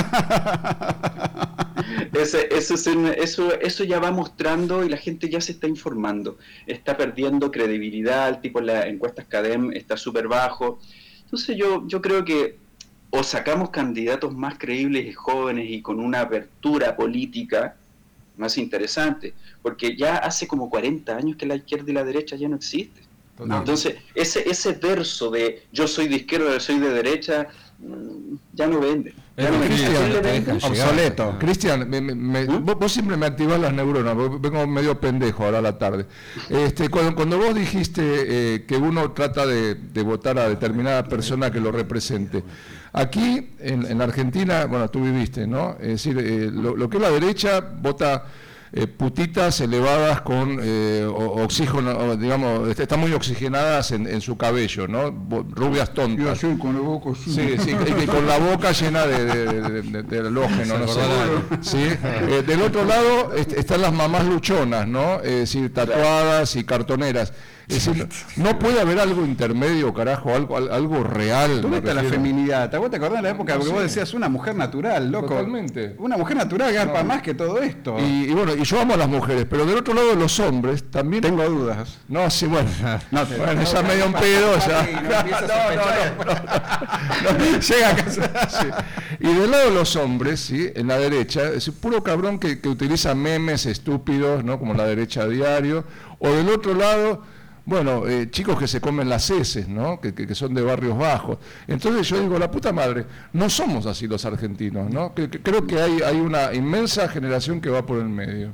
Speaker 5: ese- eso, es un- eso, eso ya va mostrando y la gente ya se está informando. Está perdiendo credibilidad, el tipo en las encuestas CADEM está súper bajo. Entonces yo, yo creo que o sacamos candidatos más creíbles y jóvenes y con una apertura política más interesante, porque ya hace como cuarenta años que la izquierda y la derecha ya no existen.
Speaker 3: total.
Speaker 5: Entonces, ese ese verso de yo soy de izquierda, yo soy de derecha, mm, ya no vende. Ya
Speaker 1: Es
Speaker 5: no vende.
Speaker 1: difícil,
Speaker 5: ¿A quién le
Speaker 1: no te
Speaker 5: vende?
Speaker 1: dejan llegar.
Speaker 2: Obsoleto.
Speaker 3: Cristian, me- me- me-
Speaker 5: ¿Mm?
Speaker 3: vos, vos siempre me activás las neuronas, porque vengo medio pendejo ahora a la tarde. Este, cuando, cuando vos dijiste eh, que uno trata de, de votar a determinada persona que lo represente, aquí en, en Argentina, bueno, tú viviste, ¿no? Es decir, eh, lo, lo que es la derecha vota eh, putitas elevadas con eh, o- oxígeno, o, digamos, est- están muy oxigenadas en, en su cabello, ¿no? Bo- Rubias tontas.
Speaker 2: con la boca
Speaker 3: Sí, sí, y- y con la boca llena de, de, de- de- de halógeno, no sé. ¿Sí? Eh, del otro lado est- están las mamás luchonas, ¿no? Es decir, tatuadas y cartoneras. Es decir, no puede haber algo intermedio, carajo, algo, al- algo real.
Speaker 2: ¿Dónde
Speaker 3: me
Speaker 2: está la
Speaker 3: refiero.
Speaker 2: feminidad? ¿Te vos te acordás de la época?
Speaker 3: No
Speaker 2: Porque
Speaker 3: sé.
Speaker 2: vos decías una mujer natural, loco.
Speaker 3: Totalmente.
Speaker 2: Una mujer natural garpa
Speaker 3: No.
Speaker 2: más que todo esto.
Speaker 3: Y, y bueno, y yo amo a las mujeres, pero del otro lado los hombres también...
Speaker 2: Tengo dudas.
Speaker 3: No, sí, bueno,
Speaker 2: No, te-
Speaker 3: bueno,
Speaker 2: no,
Speaker 3: ya
Speaker 2: no,
Speaker 3: medio un
Speaker 2: no,
Speaker 3: pedo,
Speaker 2: no,
Speaker 3: ya.
Speaker 2: no, no empieces a
Speaker 3: No, no,
Speaker 2: sospechar.
Speaker 3: no, no, no, llega a casa. Sí. Y del lado de los hombres, ¿sí? En la derecha, es un puro cabrón que, que utiliza memes estúpidos, ¿no? Como la derecha a diario. O del otro lado, bueno, eh, chicos que se comen las heces, ¿no? Que, que, que son de barrios bajos. Entonces yo digo, la puta madre, no somos así los argentinos, ¿no? Que, que creo que hay, hay una inmensa generación que va por el medio.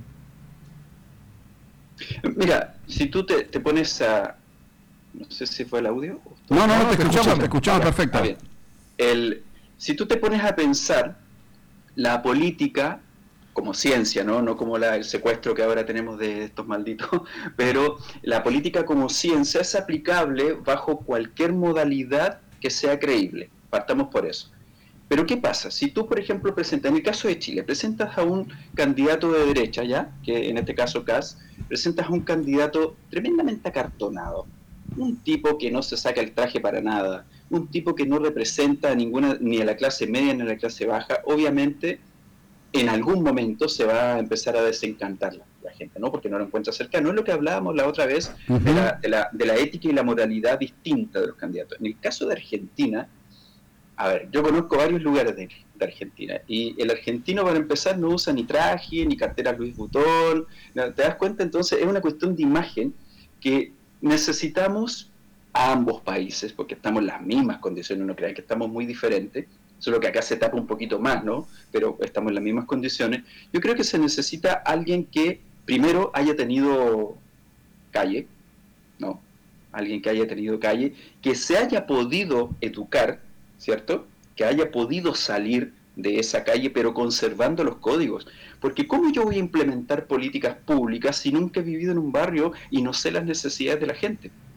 Speaker 5: Mira, si tú te, te pones a... No sé si fue el audio.
Speaker 2: No, no, no,
Speaker 3: No,
Speaker 2: te
Speaker 3: te
Speaker 2: escuchamos,
Speaker 3: escuchamos.
Speaker 2: te escuchamos
Speaker 5: Ya,
Speaker 2: perfecto.
Speaker 5: está bien. El, si tú te pones a pensar la política como ciencia, ¿no? No como la, el secuestro que ahora tenemos de estos malditos, pero la política como ciencia es aplicable bajo cualquier modalidad que sea creíble. Partamos por eso. Pero ¿qué pasa? Si tú, por ejemplo, presentas, en el caso de Chile, presentas a un candidato de derecha, ¿ya? Que en este caso Kast, presentas a un candidato tremendamente acartonado, un tipo que no se saca el traje para nada, un tipo que no representa a ninguna, ni a la clase media ni a la clase baja, obviamente en algún momento se va a empezar a desencantar la, la gente, ¿no? Porque no lo encuentra cercano. Es lo que hablábamos la otra vez de, la, de, la, de la ética y la moralidad distinta de los candidatos. En el caso de Argentina, a ver, yo conozco varios lugares de, de Argentina y el argentino, para empezar, no usa ni traje, ni cartera Louis Vuitton. ¿Te das cuenta? Entonces es una cuestión de imagen que necesitamos a ambos países, porque estamos en las mismas condiciones, no crean que estamos muy diferentes, solo que acá se tapa un poquito más, ¿no? Pero estamos en las mismas condiciones. Yo creo que se necesita alguien que primero haya tenido calle, ¿no? Alguien que haya tenido calle, que se haya podido educar, ¿cierto? Que haya podido salir de esa calle, pero conservando los códigos. Porque ¿cómo yo voy a implementar políticas públicas si nunca he vivido en un barrio y no sé las necesidades de la gente?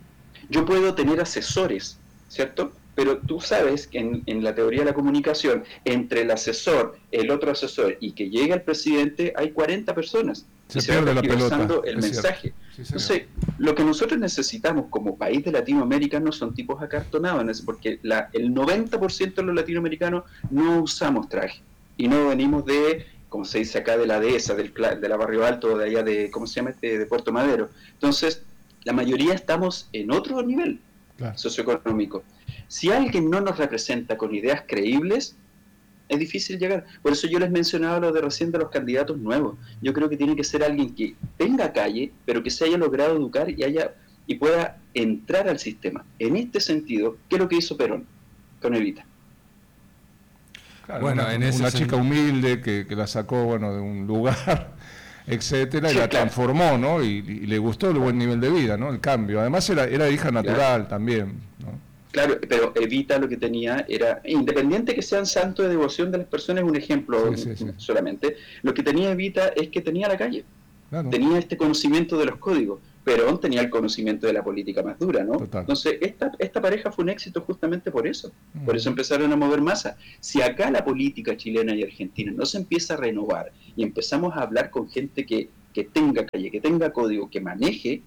Speaker 5: Yo puedo tener asesores, ¿cierto? Pero tú sabes que en, en la teoría de la comunicación, entre el asesor, el otro asesor y que llega el presidente, hay cuarenta personas.
Speaker 3: Se
Speaker 5: y se va
Speaker 3: pierde la
Speaker 5: tergiversando
Speaker 3: pelota,
Speaker 5: el
Speaker 3: es
Speaker 5: mensaje.
Speaker 3: Sí,
Speaker 5: Entonces, lo que nosotros necesitamos como país de Latinoamérica no son tipos acartonados, porque la, el noventa por ciento de los latinoamericanos no usamos traje. Y no venimos de, como se dice acá, de la dehesa, del, de la Barrio Alto, de allá de, ¿cómo se llama este? De Puerto Madero. Entonces, la mayoría estamos en otro nivel claro. socioeconómico. Si alguien no nos representa con ideas creíbles, es difícil llegar. Por eso yo les mencionaba lo de recién de los candidatos nuevos. Yo creo que tiene que ser alguien que tenga calle, pero que se haya logrado educar y haya y pueda entrar al sistema. En este sentido, ¿qué es lo que hizo Perón con Evita?
Speaker 3: Claro, bueno, una, en ese una chica humilde que, que la sacó bueno de un lugar, etcétera, sí, y la claro. transformó, ¿no? Y, y le gustó el buen nivel de vida, ¿no? El cambio. Además era, era hija natural claro. también, ¿no? Claro, pero Evita lo que tenía era, independiente que sean santos de devoción de las personas, un ejemplo sí, sí, sí. solamente, lo que tenía Evita es que tenía la calle, claro. tenía este conocimiento de los códigos. Perón tenía el conocimiento de la política más dura, ¿no? Total. Entonces, esta, esta pareja fue un éxito justamente por eso. Mm. Por eso empezaron a mover masa. Si acá la política chilena y argentina no se empieza a renovar y empezamos a hablar con gente que, que tenga calle, que tenga código, que maneje,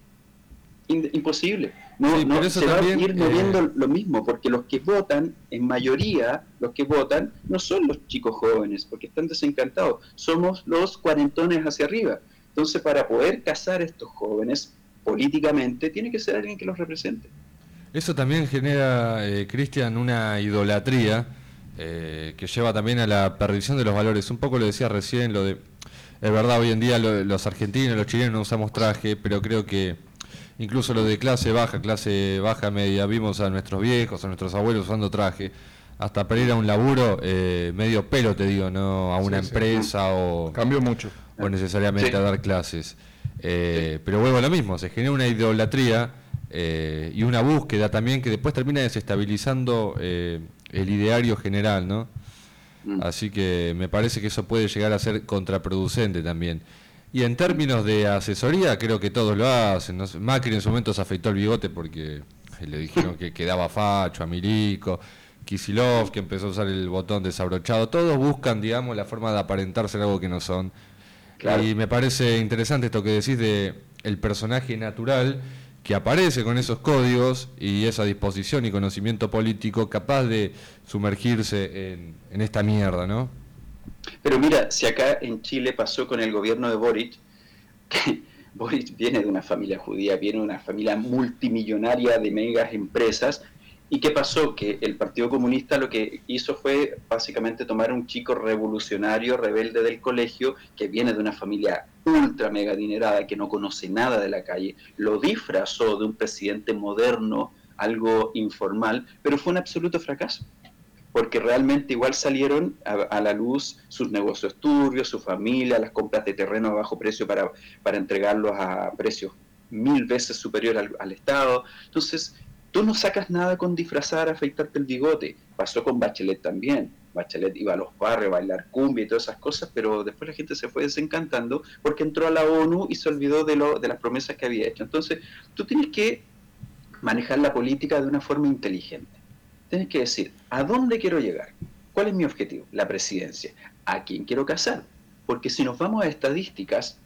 Speaker 3: in, imposible. No, sí, no se también, va a ir moviendo eh... lo mismo, porque los que votan, en mayoría, los que votan, no son los chicos jóvenes, porque están desencantados. Somos los cuarentones hacia arriba. Entonces, para poder casar a estos jóvenes políticamente, tiene que ser alguien que los represente.
Speaker 1: Eso también genera, eh, Cristian, una idolatría eh, que lleva también a la perdición de los valores. Un poco lo decía recién, lo de, es verdad, hoy en día lo, los argentinos, los chilenos no usamos traje, pero creo que incluso lo de clase baja, clase baja media, vimos a nuestros viejos, a nuestros abuelos usando traje, hasta para ir a un laburo, eh, medio pelo te digo, no a una sí, empresa sí. o...
Speaker 3: Cambió mucho.
Speaker 1: O necesariamente sí. a dar clases. Eh, sí. Pero vuelvo a lo mismo, se genera una idolatría eh, y una búsqueda también que después termina desestabilizando eh, el ideario general, ¿no? Mm. Así que me parece que eso puede llegar a ser contraproducente también. Y en términos de asesoría, creo que todos lo hacen. ¿no? Macri en su momento se afeitó el bigote porque le dijeron que quedaba facho, a Milico, Kicillof, que empezó a usar el botón desabrochado. Todos buscan, digamos, la forma de aparentar ser algo que no son. Claro. Y me parece interesante esto que decís de el personaje natural que aparece con esos códigos y esa disposición y conocimiento político capaz de sumergirse en, en esta mierda, ¿no?
Speaker 5: Pero mira, si acá en Chile pasó con el gobierno de Boric, que Boric viene de una familia judía, viene de una familia multimillonaria de megas empresas. ¿Y qué pasó? Que el Partido Comunista lo que hizo fue básicamente tomar a un chico revolucionario, rebelde del colegio, que viene de una familia ultra mega adinerada, que no conoce nada de la calle, lo disfrazó de un presidente moderno, algo informal, pero fue un absoluto fracaso, porque realmente igual salieron a, a la luz sus negocios turbios, su familia, las compras de terreno a bajo precio para, para entregarlos a precios mil veces superior al, al Estado. Entonces, tú no sacas nada con disfrazar, afeitarte el bigote. Pasó con Bachelet también. Bachelet iba a los barrios a bailar cumbia y todas esas cosas, pero después la gente se fue desencantando porque entró a la ONU y se olvidó de, lo, de las promesas que había hecho. Entonces, tú tienes que manejar la política de una forma inteligente. Tienes que decir, ¿a dónde quiero llegar? ¿Cuál es mi objetivo? La presidencia. ¿A quién quiero casar? Porque si nos vamos a estadísticas,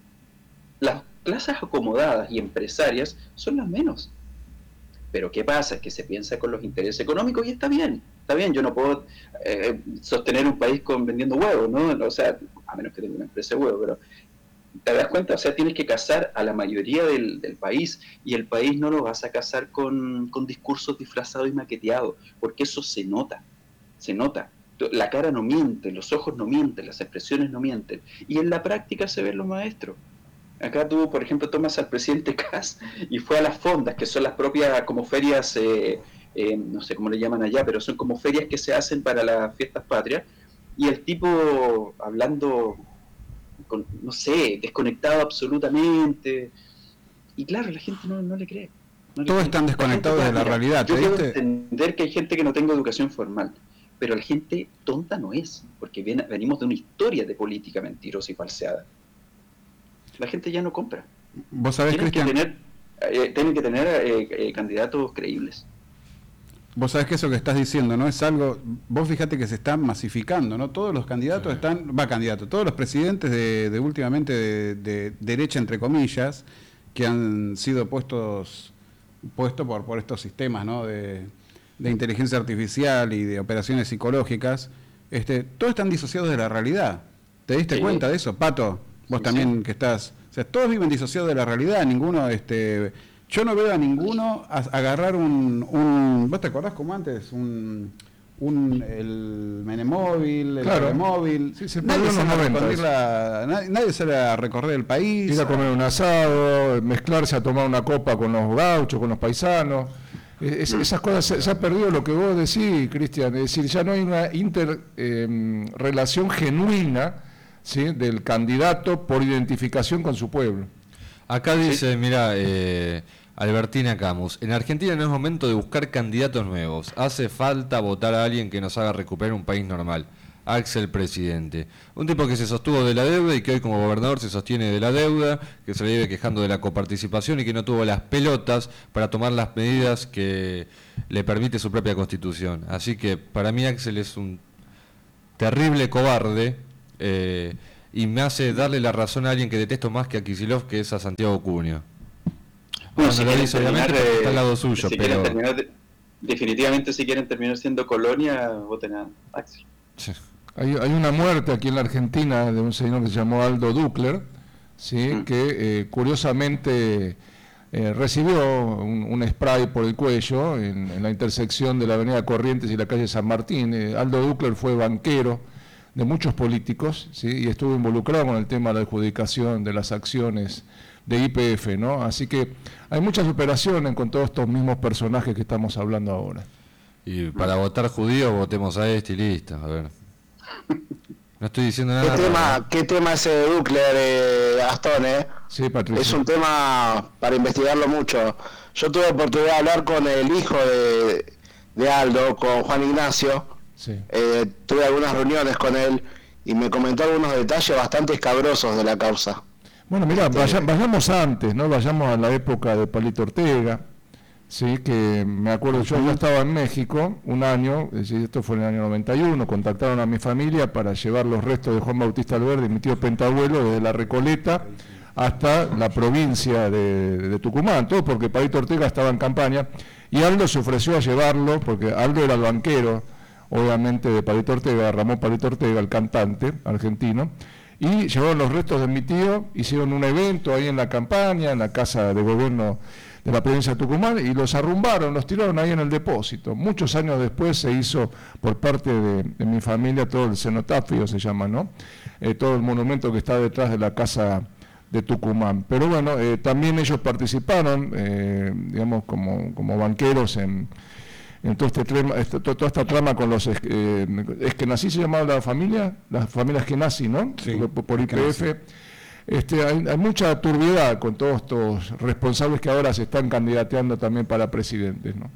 Speaker 5: las clases acomodadas y empresarias son las menos. Pero ¿qué pasa? Es que se piensa con los intereses económicos y está bien, está bien, yo no puedo eh, sostener un país con vendiendo huevos, ¿no? O sea, a menos que tenga una empresa de huevos, pero ¿te das cuenta? O sea, tienes que casar a la mayoría del, del país y el país no lo vas a casar con, con discursos disfrazados y maqueteados, porque eso se nota, se nota. La cara no miente, los ojos no mienten, las expresiones no mienten, y en la práctica se ven los maestros. Acá tú, por ejemplo, tomas al presidente Kast y fue a las fondas, que son las propias como ferias, eh, eh, no sé cómo le llaman allá, pero son como ferias que se hacen para las fiestas patrias, y el tipo hablando, con, no sé, desconectado absolutamente, y claro, la gente no, no le cree. No
Speaker 2: Todos
Speaker 5: le
Speaker 2: están
Speaker 5: cree.
Speaker 2: desconectados de la realidad.
Speaker 5: Yo puedo entender que hay gente que no tenga educación formal, pero la gente tonta no es, porque viene, venimos de una historia de política mentirosa y falseada. La gente ya no compra.
Speaker 2: Vos sabés,
Speaker 5: Cristian, que tener... eh, tienen que tener eh, eh, candidatos creíbles.
Speaker 2: Vos sabés que eso que estás diciendo, ¿no? Es algo, vos fíjate que se está masificando, ¿no? Todos los candidatos sí. están, va candidato, todos los presidentes de, de últimamente de, de derecha, entre comillas, que han sido puestos, puestos por, por estos sistemas, ¿no? De, de inteligencia artificial y de operaciones psicológicas, este, todos están disociados de la realidad. ¿Te diste sí. cuenta de eso, Pato? Vos sí, también sí. que estás, o sea, todos viven disociados de la realidad, ninguno, este... Yo no veo a ninguno a, agarrar un, un... ¿Vos te acordás como antes? Un... un el Menemóvil, el
Speaker 3: claro.
Speaker 2: Telemóvil.
Speaker 3: Sí, se
Speaker 2: nadie, sale a la, nadie, nadie sale a recorrer el país.
Speaker 3: Ir a comer un asado, mezclarse a tomar una copa con los gauchos, con los paisanos. Es, esas cosas se, se ha perdido lo que vos decís, Cristian. Es decir, ya no hay una interrelación eh, genuina, ¿sí?, del candidato por identificación con su pueblo.
Speaker 1: Acá dice, sí. mira, eh, Albertina Camus, en Argentina no es momento de buscar candidatos nuevos, hace falta votar a alguien que nos haga recuperar un país normal. Axel Presidente, un tipo que se sostuvo de la deuda y que hoy como gobernador se sostiene de la deuda, que se le vive quejando de la coparticipación y que no tuvo las pelotas para tomar las medidas que le permite su propia constitución. Así que para mí Axel es un terrible cobarde, eh, y me hace darle la razón a alguien que detesto más que a Kicillof, que es a Santiago Cuño.
Speaker 5: Bueno, si lo dice, obviamente
Speaker 1: de, está al lado suyo,
Speaker 5: si
Speaker 1: pero...
Speaker 5: De, definitivamente si quieren terminar siendo colonia, voten a Axel.
Speaker 3: Sí. Hay, hay una muerte aquí en la Argentina de un señor que se llamó Aldo Ducler, ¿sí? mm. que eh, curiosamente eh, recibió un, un spray por el cuello en, en la intersección de la avenida Corrientes y la calle San Martín. Eh, Aldo Ducler fue banquero de muchos políticos, ¿sí? y estuvo involucrado con el tema de la adjudicación de las acciones de Y P F, ¿no? Así que hay muchas operaciones con todos estos mismos personajes que estamos hablando ahora.
Speaker 1: Y para votar judíos votemos a este y listo, a ver. No estoy diciendo nada.
Speaker 4: ¿Qué tema, ¿qué tema ese de Ducler, eh, Gastón, eh?
Speaker 3: Sí, Patricia.
Speaker 4: Es un tema para investigarlo mucho. Yo tuve oportunidad de hablar con el hijo de, de Aldo, con Juan Ignacio.
Speaker 3: Sí.
Speaker 4: Eh, tuve algunas reuniones con él y me comentó algunos detalles bastante escabrosos de la causa.
Speaker 3: Bueno, mira, vaya, vayamos antes, ¿no? Vayamos a la época de Palito Ortega, sí, que me acuerdo, yo ya estaba en México un año, es decir, esto fue en el año noventa y uno, contactaron a mi familia para llevar los restos de Juan Bautista Alberdi, mi tío Pentabuelo, desde La Recoleta hasta la provincia de, de Tucumán, todo porque Palito Ortega estaba en campaña, y Aldo se ofreció a llevarlo, porque Aldo era el banquero, obviamente, de Palito Ortega, Ramón Palito Ortega, el cantante argentino, y llevaron los restos de mi tío, hicieron un evento ahí en la campaña, en la casa de gobierno de la provincia de Tucumán, y los arrumbaron, los tiraron ahí en el depósito. Muchos años después se hizo por parte de, de mi familia todo el cenotafio, se llama, ¿no? Eh, todo el monumento que está detrás de la casa de Tucumán. Pero bueno, eh, también ellos participaron, eh, digamos, como, como banqueros en... en todo este trama, este, toda esta trama con los eh, Eskenazi, se llamaba la familia, las familias Eskenazi, ¿no?
Speaker 2: Sí,
Speaker 3: por, por Y P F. Este, hay, hay mucha turbiedad con todos estos responsables que ahora se están candidateando también para presidentes, ¿no?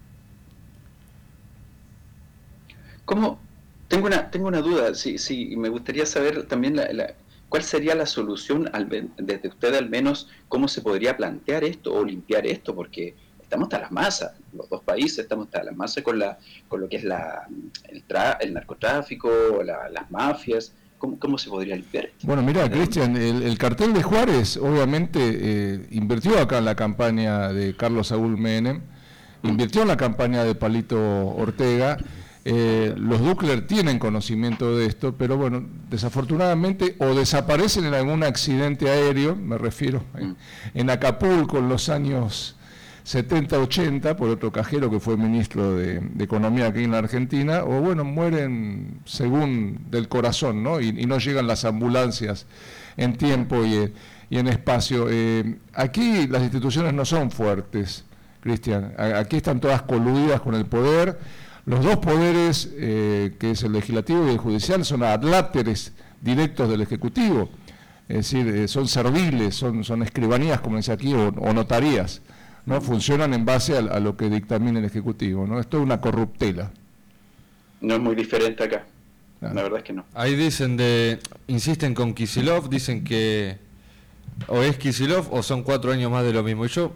Speaker 5: ¿Cómo? Tengo una tengo una duda, sí, sí, me gustaría saber también la, la, cuál sería la solución, al, desde usted al menos, cómo se podría plantear esto o limpiar esto, porque estamos hasta las masas, los dos países estamos hasta las masas con la con lo que es la el, tra, el narcotráfico, la, las mafias. ¿Cómo, ¿Cómo se podría limpiar esto?
Speaker 3: Bueno, mira, Cristian, el, el cartel de Juárez obviamente eh, invirtió acá en la campaña de Carlos Saúl Menem, invirtió en la campaña de Palito Ortega. Eh, los Ducler tienen conocimiento de esto, pero bueno, desafortunadamente o desaparecen en algún accidente aéreo, me refiero, eh, en Acapulco en los años setenta, ochenta, por otro cajero que fue ministro de, de Economía aquí en la Argentina, o bueno, mueren según del corazón, ¿no? Y, y no llegan las ambulancias en tiempo y, y en espacio. Eh, aquí las instituciones no son fuertes, Cristian, aquí están todas coludidas con el poder. Los dos poderes, eh, que es el legislativo y el judicial, son adláteres directos del Ejecutivo, es decir, eh, son serviles, son, son escribanías, como dice aquí, o, o notarías, ¿no? Funcionan en base a, a lo que dictamina el Ejecutivo, ¿no? Esto es una corruptela.
Speaker 5: No es muy diferente acá,
Speaker 3: claro.
Speaker 5: La verdad es que no.
Speaker 1: Ahí dicen de, insisten con Kicillof, dicen que o es Kicillof o son cuatro años más de lo mismo. Y yo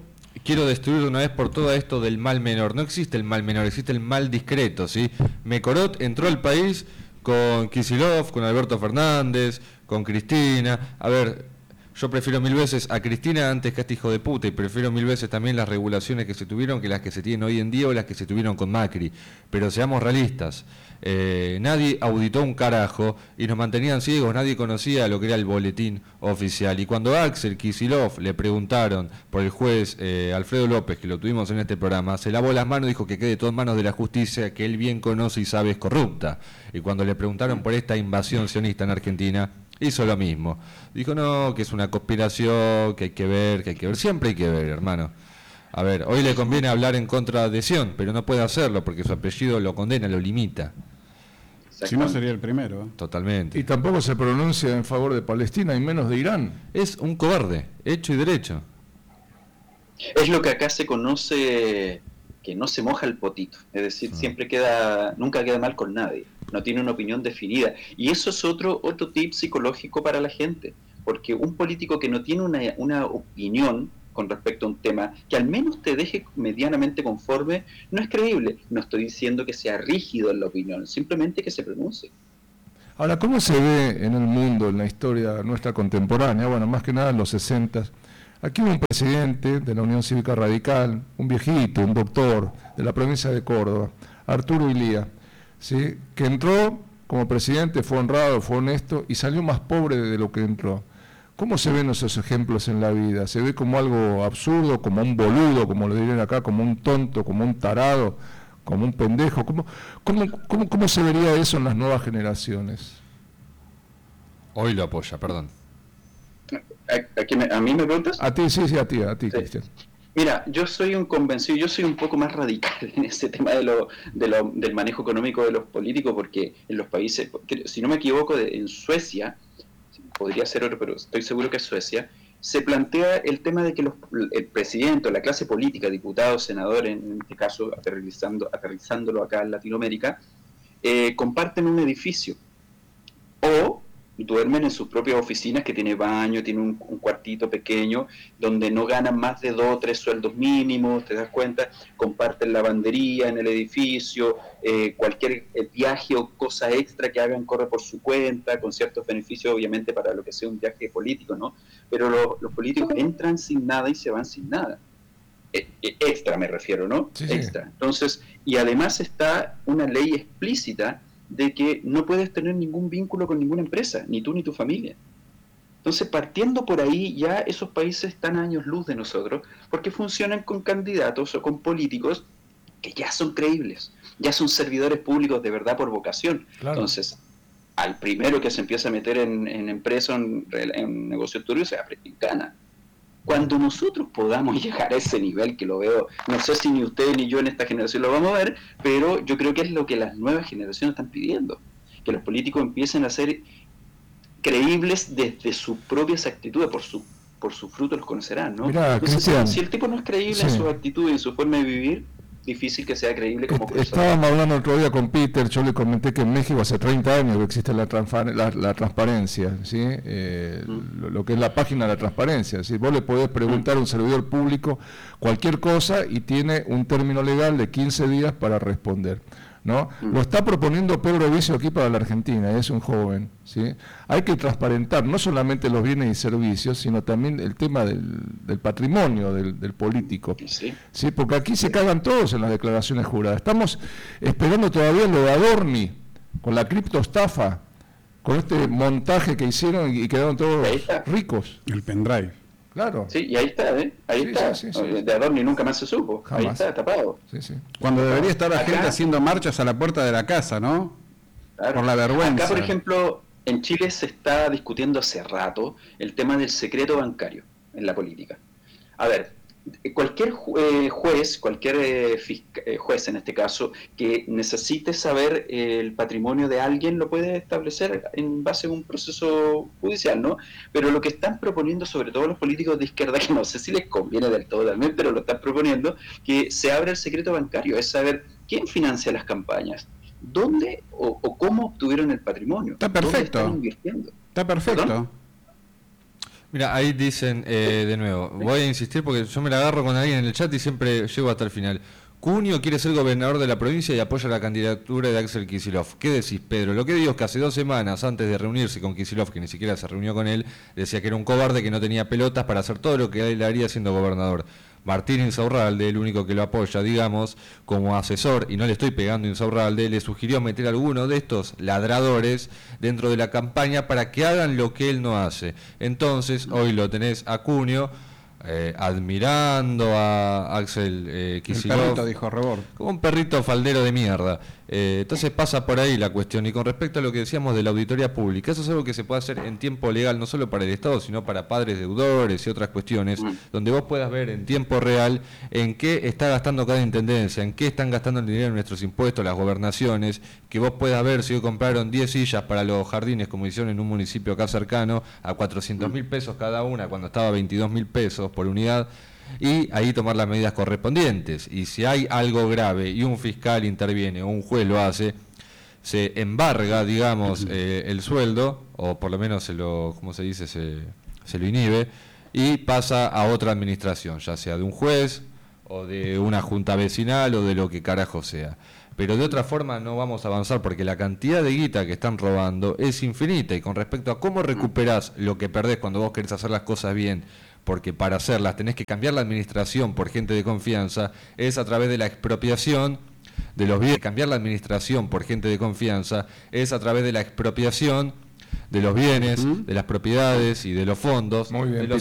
Speaker 1: quiero destruir de una vez por todas esto del mal menor. No existe el mal menor, existe el mal discreto, ¿sí? Mekorot entró al país con Kicillof, con Alberto Fernández, con Cristina. A ver, yo prefiero mil veces a Cristina antes que a este hijo de puta, y prefiero mil veces también las regulaciones que se tuvieron que las que se tienen hoy en día o las que se tuvieron con Macri. Pero seamos realistas, eh, nadie auditó un carajo y nos mantenían ciegos, nadie conocía lo que era el boletín oficial. Y cuando a Axel Kicillof le preguntaron por el juez eh, Alfredo López, que lo tuvimos en este programa, se lavó las manos y dijo que quede todo en manos de la justicia, que él bien conoce y sabe es corrupta. Y cuando le preguntaron por esta invasión sionista en Argentina, hizo lo mismo. Dijo, no, que es una conspiración, que hay que ver, que hay que ver. Siempre hay que ver, hermano. A ver, hoy le conviene hablar en contra de Sion, pero no puede hacerlo porque su apellido lo condena, lo limita.
Speaker 2: Si no, sería el primero. ¿eh?
Speaker 1: Totalmente.
Speaker 3: Y tampoco se pronuncia en favor de Palestina y menos de Irán.
Speaker 1: Es un cobarde, hecho y derecho.
Speaker 5: Es lo que acá se conoce, que no se moja el potito. Es decir,
Speaker 1: Ah.
Speaker 5: siempre queda, nunca queda mal con nadie. No tiene una opinión definida. Y eso es otro, otro tip psicológico para la gente. Porque un político que no tiene una, una opinión con respecto a un tema que al menos te deje medianamente conforme, no es creíble. No estoy diciendo que sea rígido en la opinión, simplemente que se pronuncie.
Speaker 3: Ahora, ¿cómo se ve en el mundo, en la historia nuestra contemporánea? Bueno, más que nada en los sesentas. Aquí hubo un presidente de la Unión Cívica Radical, un viejito, un doctor de la provincia de Córdoba, Arturo Ilía, ¿sí? Que entró como presidente, fue honrado, fue honesto y salió más pobre de lo que entró. ¿Cómo se ven esos ejemplos en la vida? ¿Se ve como algo absurdo, como un boludo, como lo dirían acá, como un tonto, como un tarado, como un pendejo? ¿Cómo, cómo, cómo, cómo se vería eso en las nuevas generaciones?
Speaker 1: Hoy lo apoya, perdón.
Speaker 5: ¿A, a, quién me- a mí me preguntas?
Speaker 3: A ti, sí, sí, a ti, a ti,
Speaker 5: Sí.
Speaker 3: Cristian.
Speaker 5: Mira, yo soy un convencido, yo soy un poco más radical en ese tema de lo, de lo, del manejo económico de los políticos, porque en los países, porque, si no me equivoco, de, en Suecia, podría ser otro, pero estoy seguro que es Suecia, se plantea el tema de que los, el presidente o la clase política, diputados, senadores, en este caso aterrizando, aterrizándolo acá en Latinoamérica, eh, comparten un edificio o duermen en sus propias oficinas que tiene baño, tiene un, un cuartito pequeño donde no ganan más de dos o tres sueldos mínimos, te das cuenta, comparten lavandería en el edificio, eh, cualquier eh, viaje o cosa extra que hagan corre por su cuenta, con ciertos beneficios obviamente para lo que sea un viaje político, ¿no? Pero lo, los políticos entran sin nada y se van sin nada. Eh, eh, extra me refiero, ¿no?
Speaker 3: Sí, sí.
Speaker 5: Extra. Entonces, y además está una ley explícita de que no puedes tener ningún vínculo con ninguna empresa, ni tú ni tu familia. Entonces, partiendo por ahí, ya esos países están a años luz de nosotros, porque funcionan con candidatos o con políticos que ya son creíbles, ya son servidores públicos de verdad por vocación.
Speaker 3: Claro.
Speaker 5: Entonces, al primero que se empieza a meter en, en empresa, en, en negocios turbios, se gana. Cuando nosotros podamos llegar a ese nivel, que lo veo, no sé si ni usted ni yo en esta generación lo vamos a ver, pero yo creo que es lo que las nuevas generaciones están pidiendo, que los políticos empiecen a ser creíbles desde sus propias actitudes, por su por sus frutos los conocerán, ¿no?
Speaker 3: Mirá,
Speaker 5: Entonces,
Speaker 3: Cristian.
Speaker 5: si el tipo no es creíble en
Speaker 3: Sí.
Speaker 5: sus actitudes y en su forma de vivir, difícil que sea creíble como
Speaker 3: Est-
Speaker 5: persona.
Speaker 3: Estábamos hablando el otro día con Peter, yo le comenté que en México hace treinta años que existe la, transpa- la, la transparencia, ¿sí? Eh,
Speaker 5: Mm.
Speaker 3: lo, lo que es la página de la transparencia. ¿Sí? Vos le podés preguntar a un servidor público cualquier cosa y tiene un término legal de quince días para responder, ¿no?
Speaker 5: Mm.
Speaker 3: Lo está proponiendo Pedro Vicio aquí para la Argentina, es un joven, ¿sí? Hay que transparentar no solamente los bienes y servicios, sino también el tema del, del patrimonio del, del político.
Speaker 5: Sí.
Speaker 3: Sí, porque aquí se cagan todos en las declaraciones juradas. Estamos esperando todavía lo de Adorni, con la criptoestafa, con este montaje que hicieron y quedaron todos
Speaker 5: Ahí está.
Speaker 3: ricos.
Speaker 2: El pendrive.
Speaker 3: Claro.
Speaker 5: Sí, y ahí está, ¿eh? Ahí
Speaker 3: Sí,
Speaker 5: está.
Speaker 3: sí, sí, sí.
Speaker 5: De Adorni nunca más se supo. Ahí
Speaker 3: Jamás.
Speaker 5: está, tapado.
Speaker 3: Sí, sí.
Speaker 2: Cuando debería estar la
Speaker 5: Acá-
Speaker 2: gente haciendo marchas a la puerta de la casa, ¿no?
Speaker 5: Claro.
Speaker 2: Por la vergüenza.
Speaker 5: Acá, por ejemplo, en Chile se está discutiendo hace rato el tema del secreto bancario en la política. A ver, cualquier ju- eh, juez, cualquier eh, fisca- eh, juez en este caso, que necesite saber eh, el patrimonio de alguien, lo puede establecer en base a un proceso judicial, ¿no? Pero lo que están proponiendo, sobre todo los políticos de izquierda, que no sé si les conviene del todo también, pero lo están proponiendo, que se abra el secreto bancario, es saber quién financia las campañas, dónde o, o cómo obtuvieron el patrimonio.
Speaker 2: Está perfecto.
Speaker 5: ¿Dónde están invirtiendo?
Speaker 2: Está perfecto.
Speaker 5: ¿Perdón?
Speaker 1: Mira, ahí dicen eh, de nuevo, voy a insistir porque yo me la agarro con alguien en el chat y siempre llego hasta el final. Cunio quiere ser gobernador de la provincia y apoya la candidatura de Axel Kicillof. ¿Qué decís, Pedro? Lo que digo es que hace dos semanas, antes de reunirse con Kicillof, que ni siquiera se reunió con él, decía que era un cobarde, que no tenía pelotas para hacer todo lo que él haría siendo gobernador. Martín Insaurralde, el único que lo apoya, digamos, como asesor, y no le estoy pegando a Insaurralde, le sugirió meter a alguno de estos ladradores dentro de la campaña para que hagan lo que él no hace. Entonces, hoy lo tenés a Cunio, eh, admirando a Axel eh, Kicillof.
Speaker 2: El perrito, dijo Rebord.
Speaker 1: Como un perrito faldero de mierda. Eh, entonces pasa por ahí la cuestión. Y con respecto a lo que decíamos de la auditoría pública, eso es algo que se puede hacer en tiempo legal, no solo para el Estado, sino para padres deudores y otras cuestiones, mm. donde vos puedas ver en tiempo real en qué está gastando cada intendencia, en qué están gastando el dinero en nuestros impuestos, las gobernaciones, que vos puedas ver si hoy compraron diez sillas para los jardines, como hicieron en un municipio acá cercano, a cuatrocientos mil pesos cada una, cuando estaba veintidós mil pesos por unidad, y ahí tomar las medidas correspondientes. Y si hay algo grave y un fiscal interviene o un juez lo hace, se embarga, digamos, eh, el sueldo, o por lo menos se lo, ¿cómo se dice? Se, se lo inhibe, y pasa a otra administración, ya sea de un juez o de una junta vecinal o de lo que carajo sea. Pero de otra forma no vamos a avanzar porque la cantidad de guita que están robando es infinita. Y con respecto a cómo recuperás lo que perdés cuando vos querés hacer las cosas bien, porque para hacerlas tenés que cambiar la administración por gente de confianza, es a través de la expropiación de los bienes. Cambiar la administración por gente de confianza es a través de la expropiación de los bienes, uh-huh. de las propiedades y de los fondos,
Speaker 3: Muy bien,
Speaker 1: de los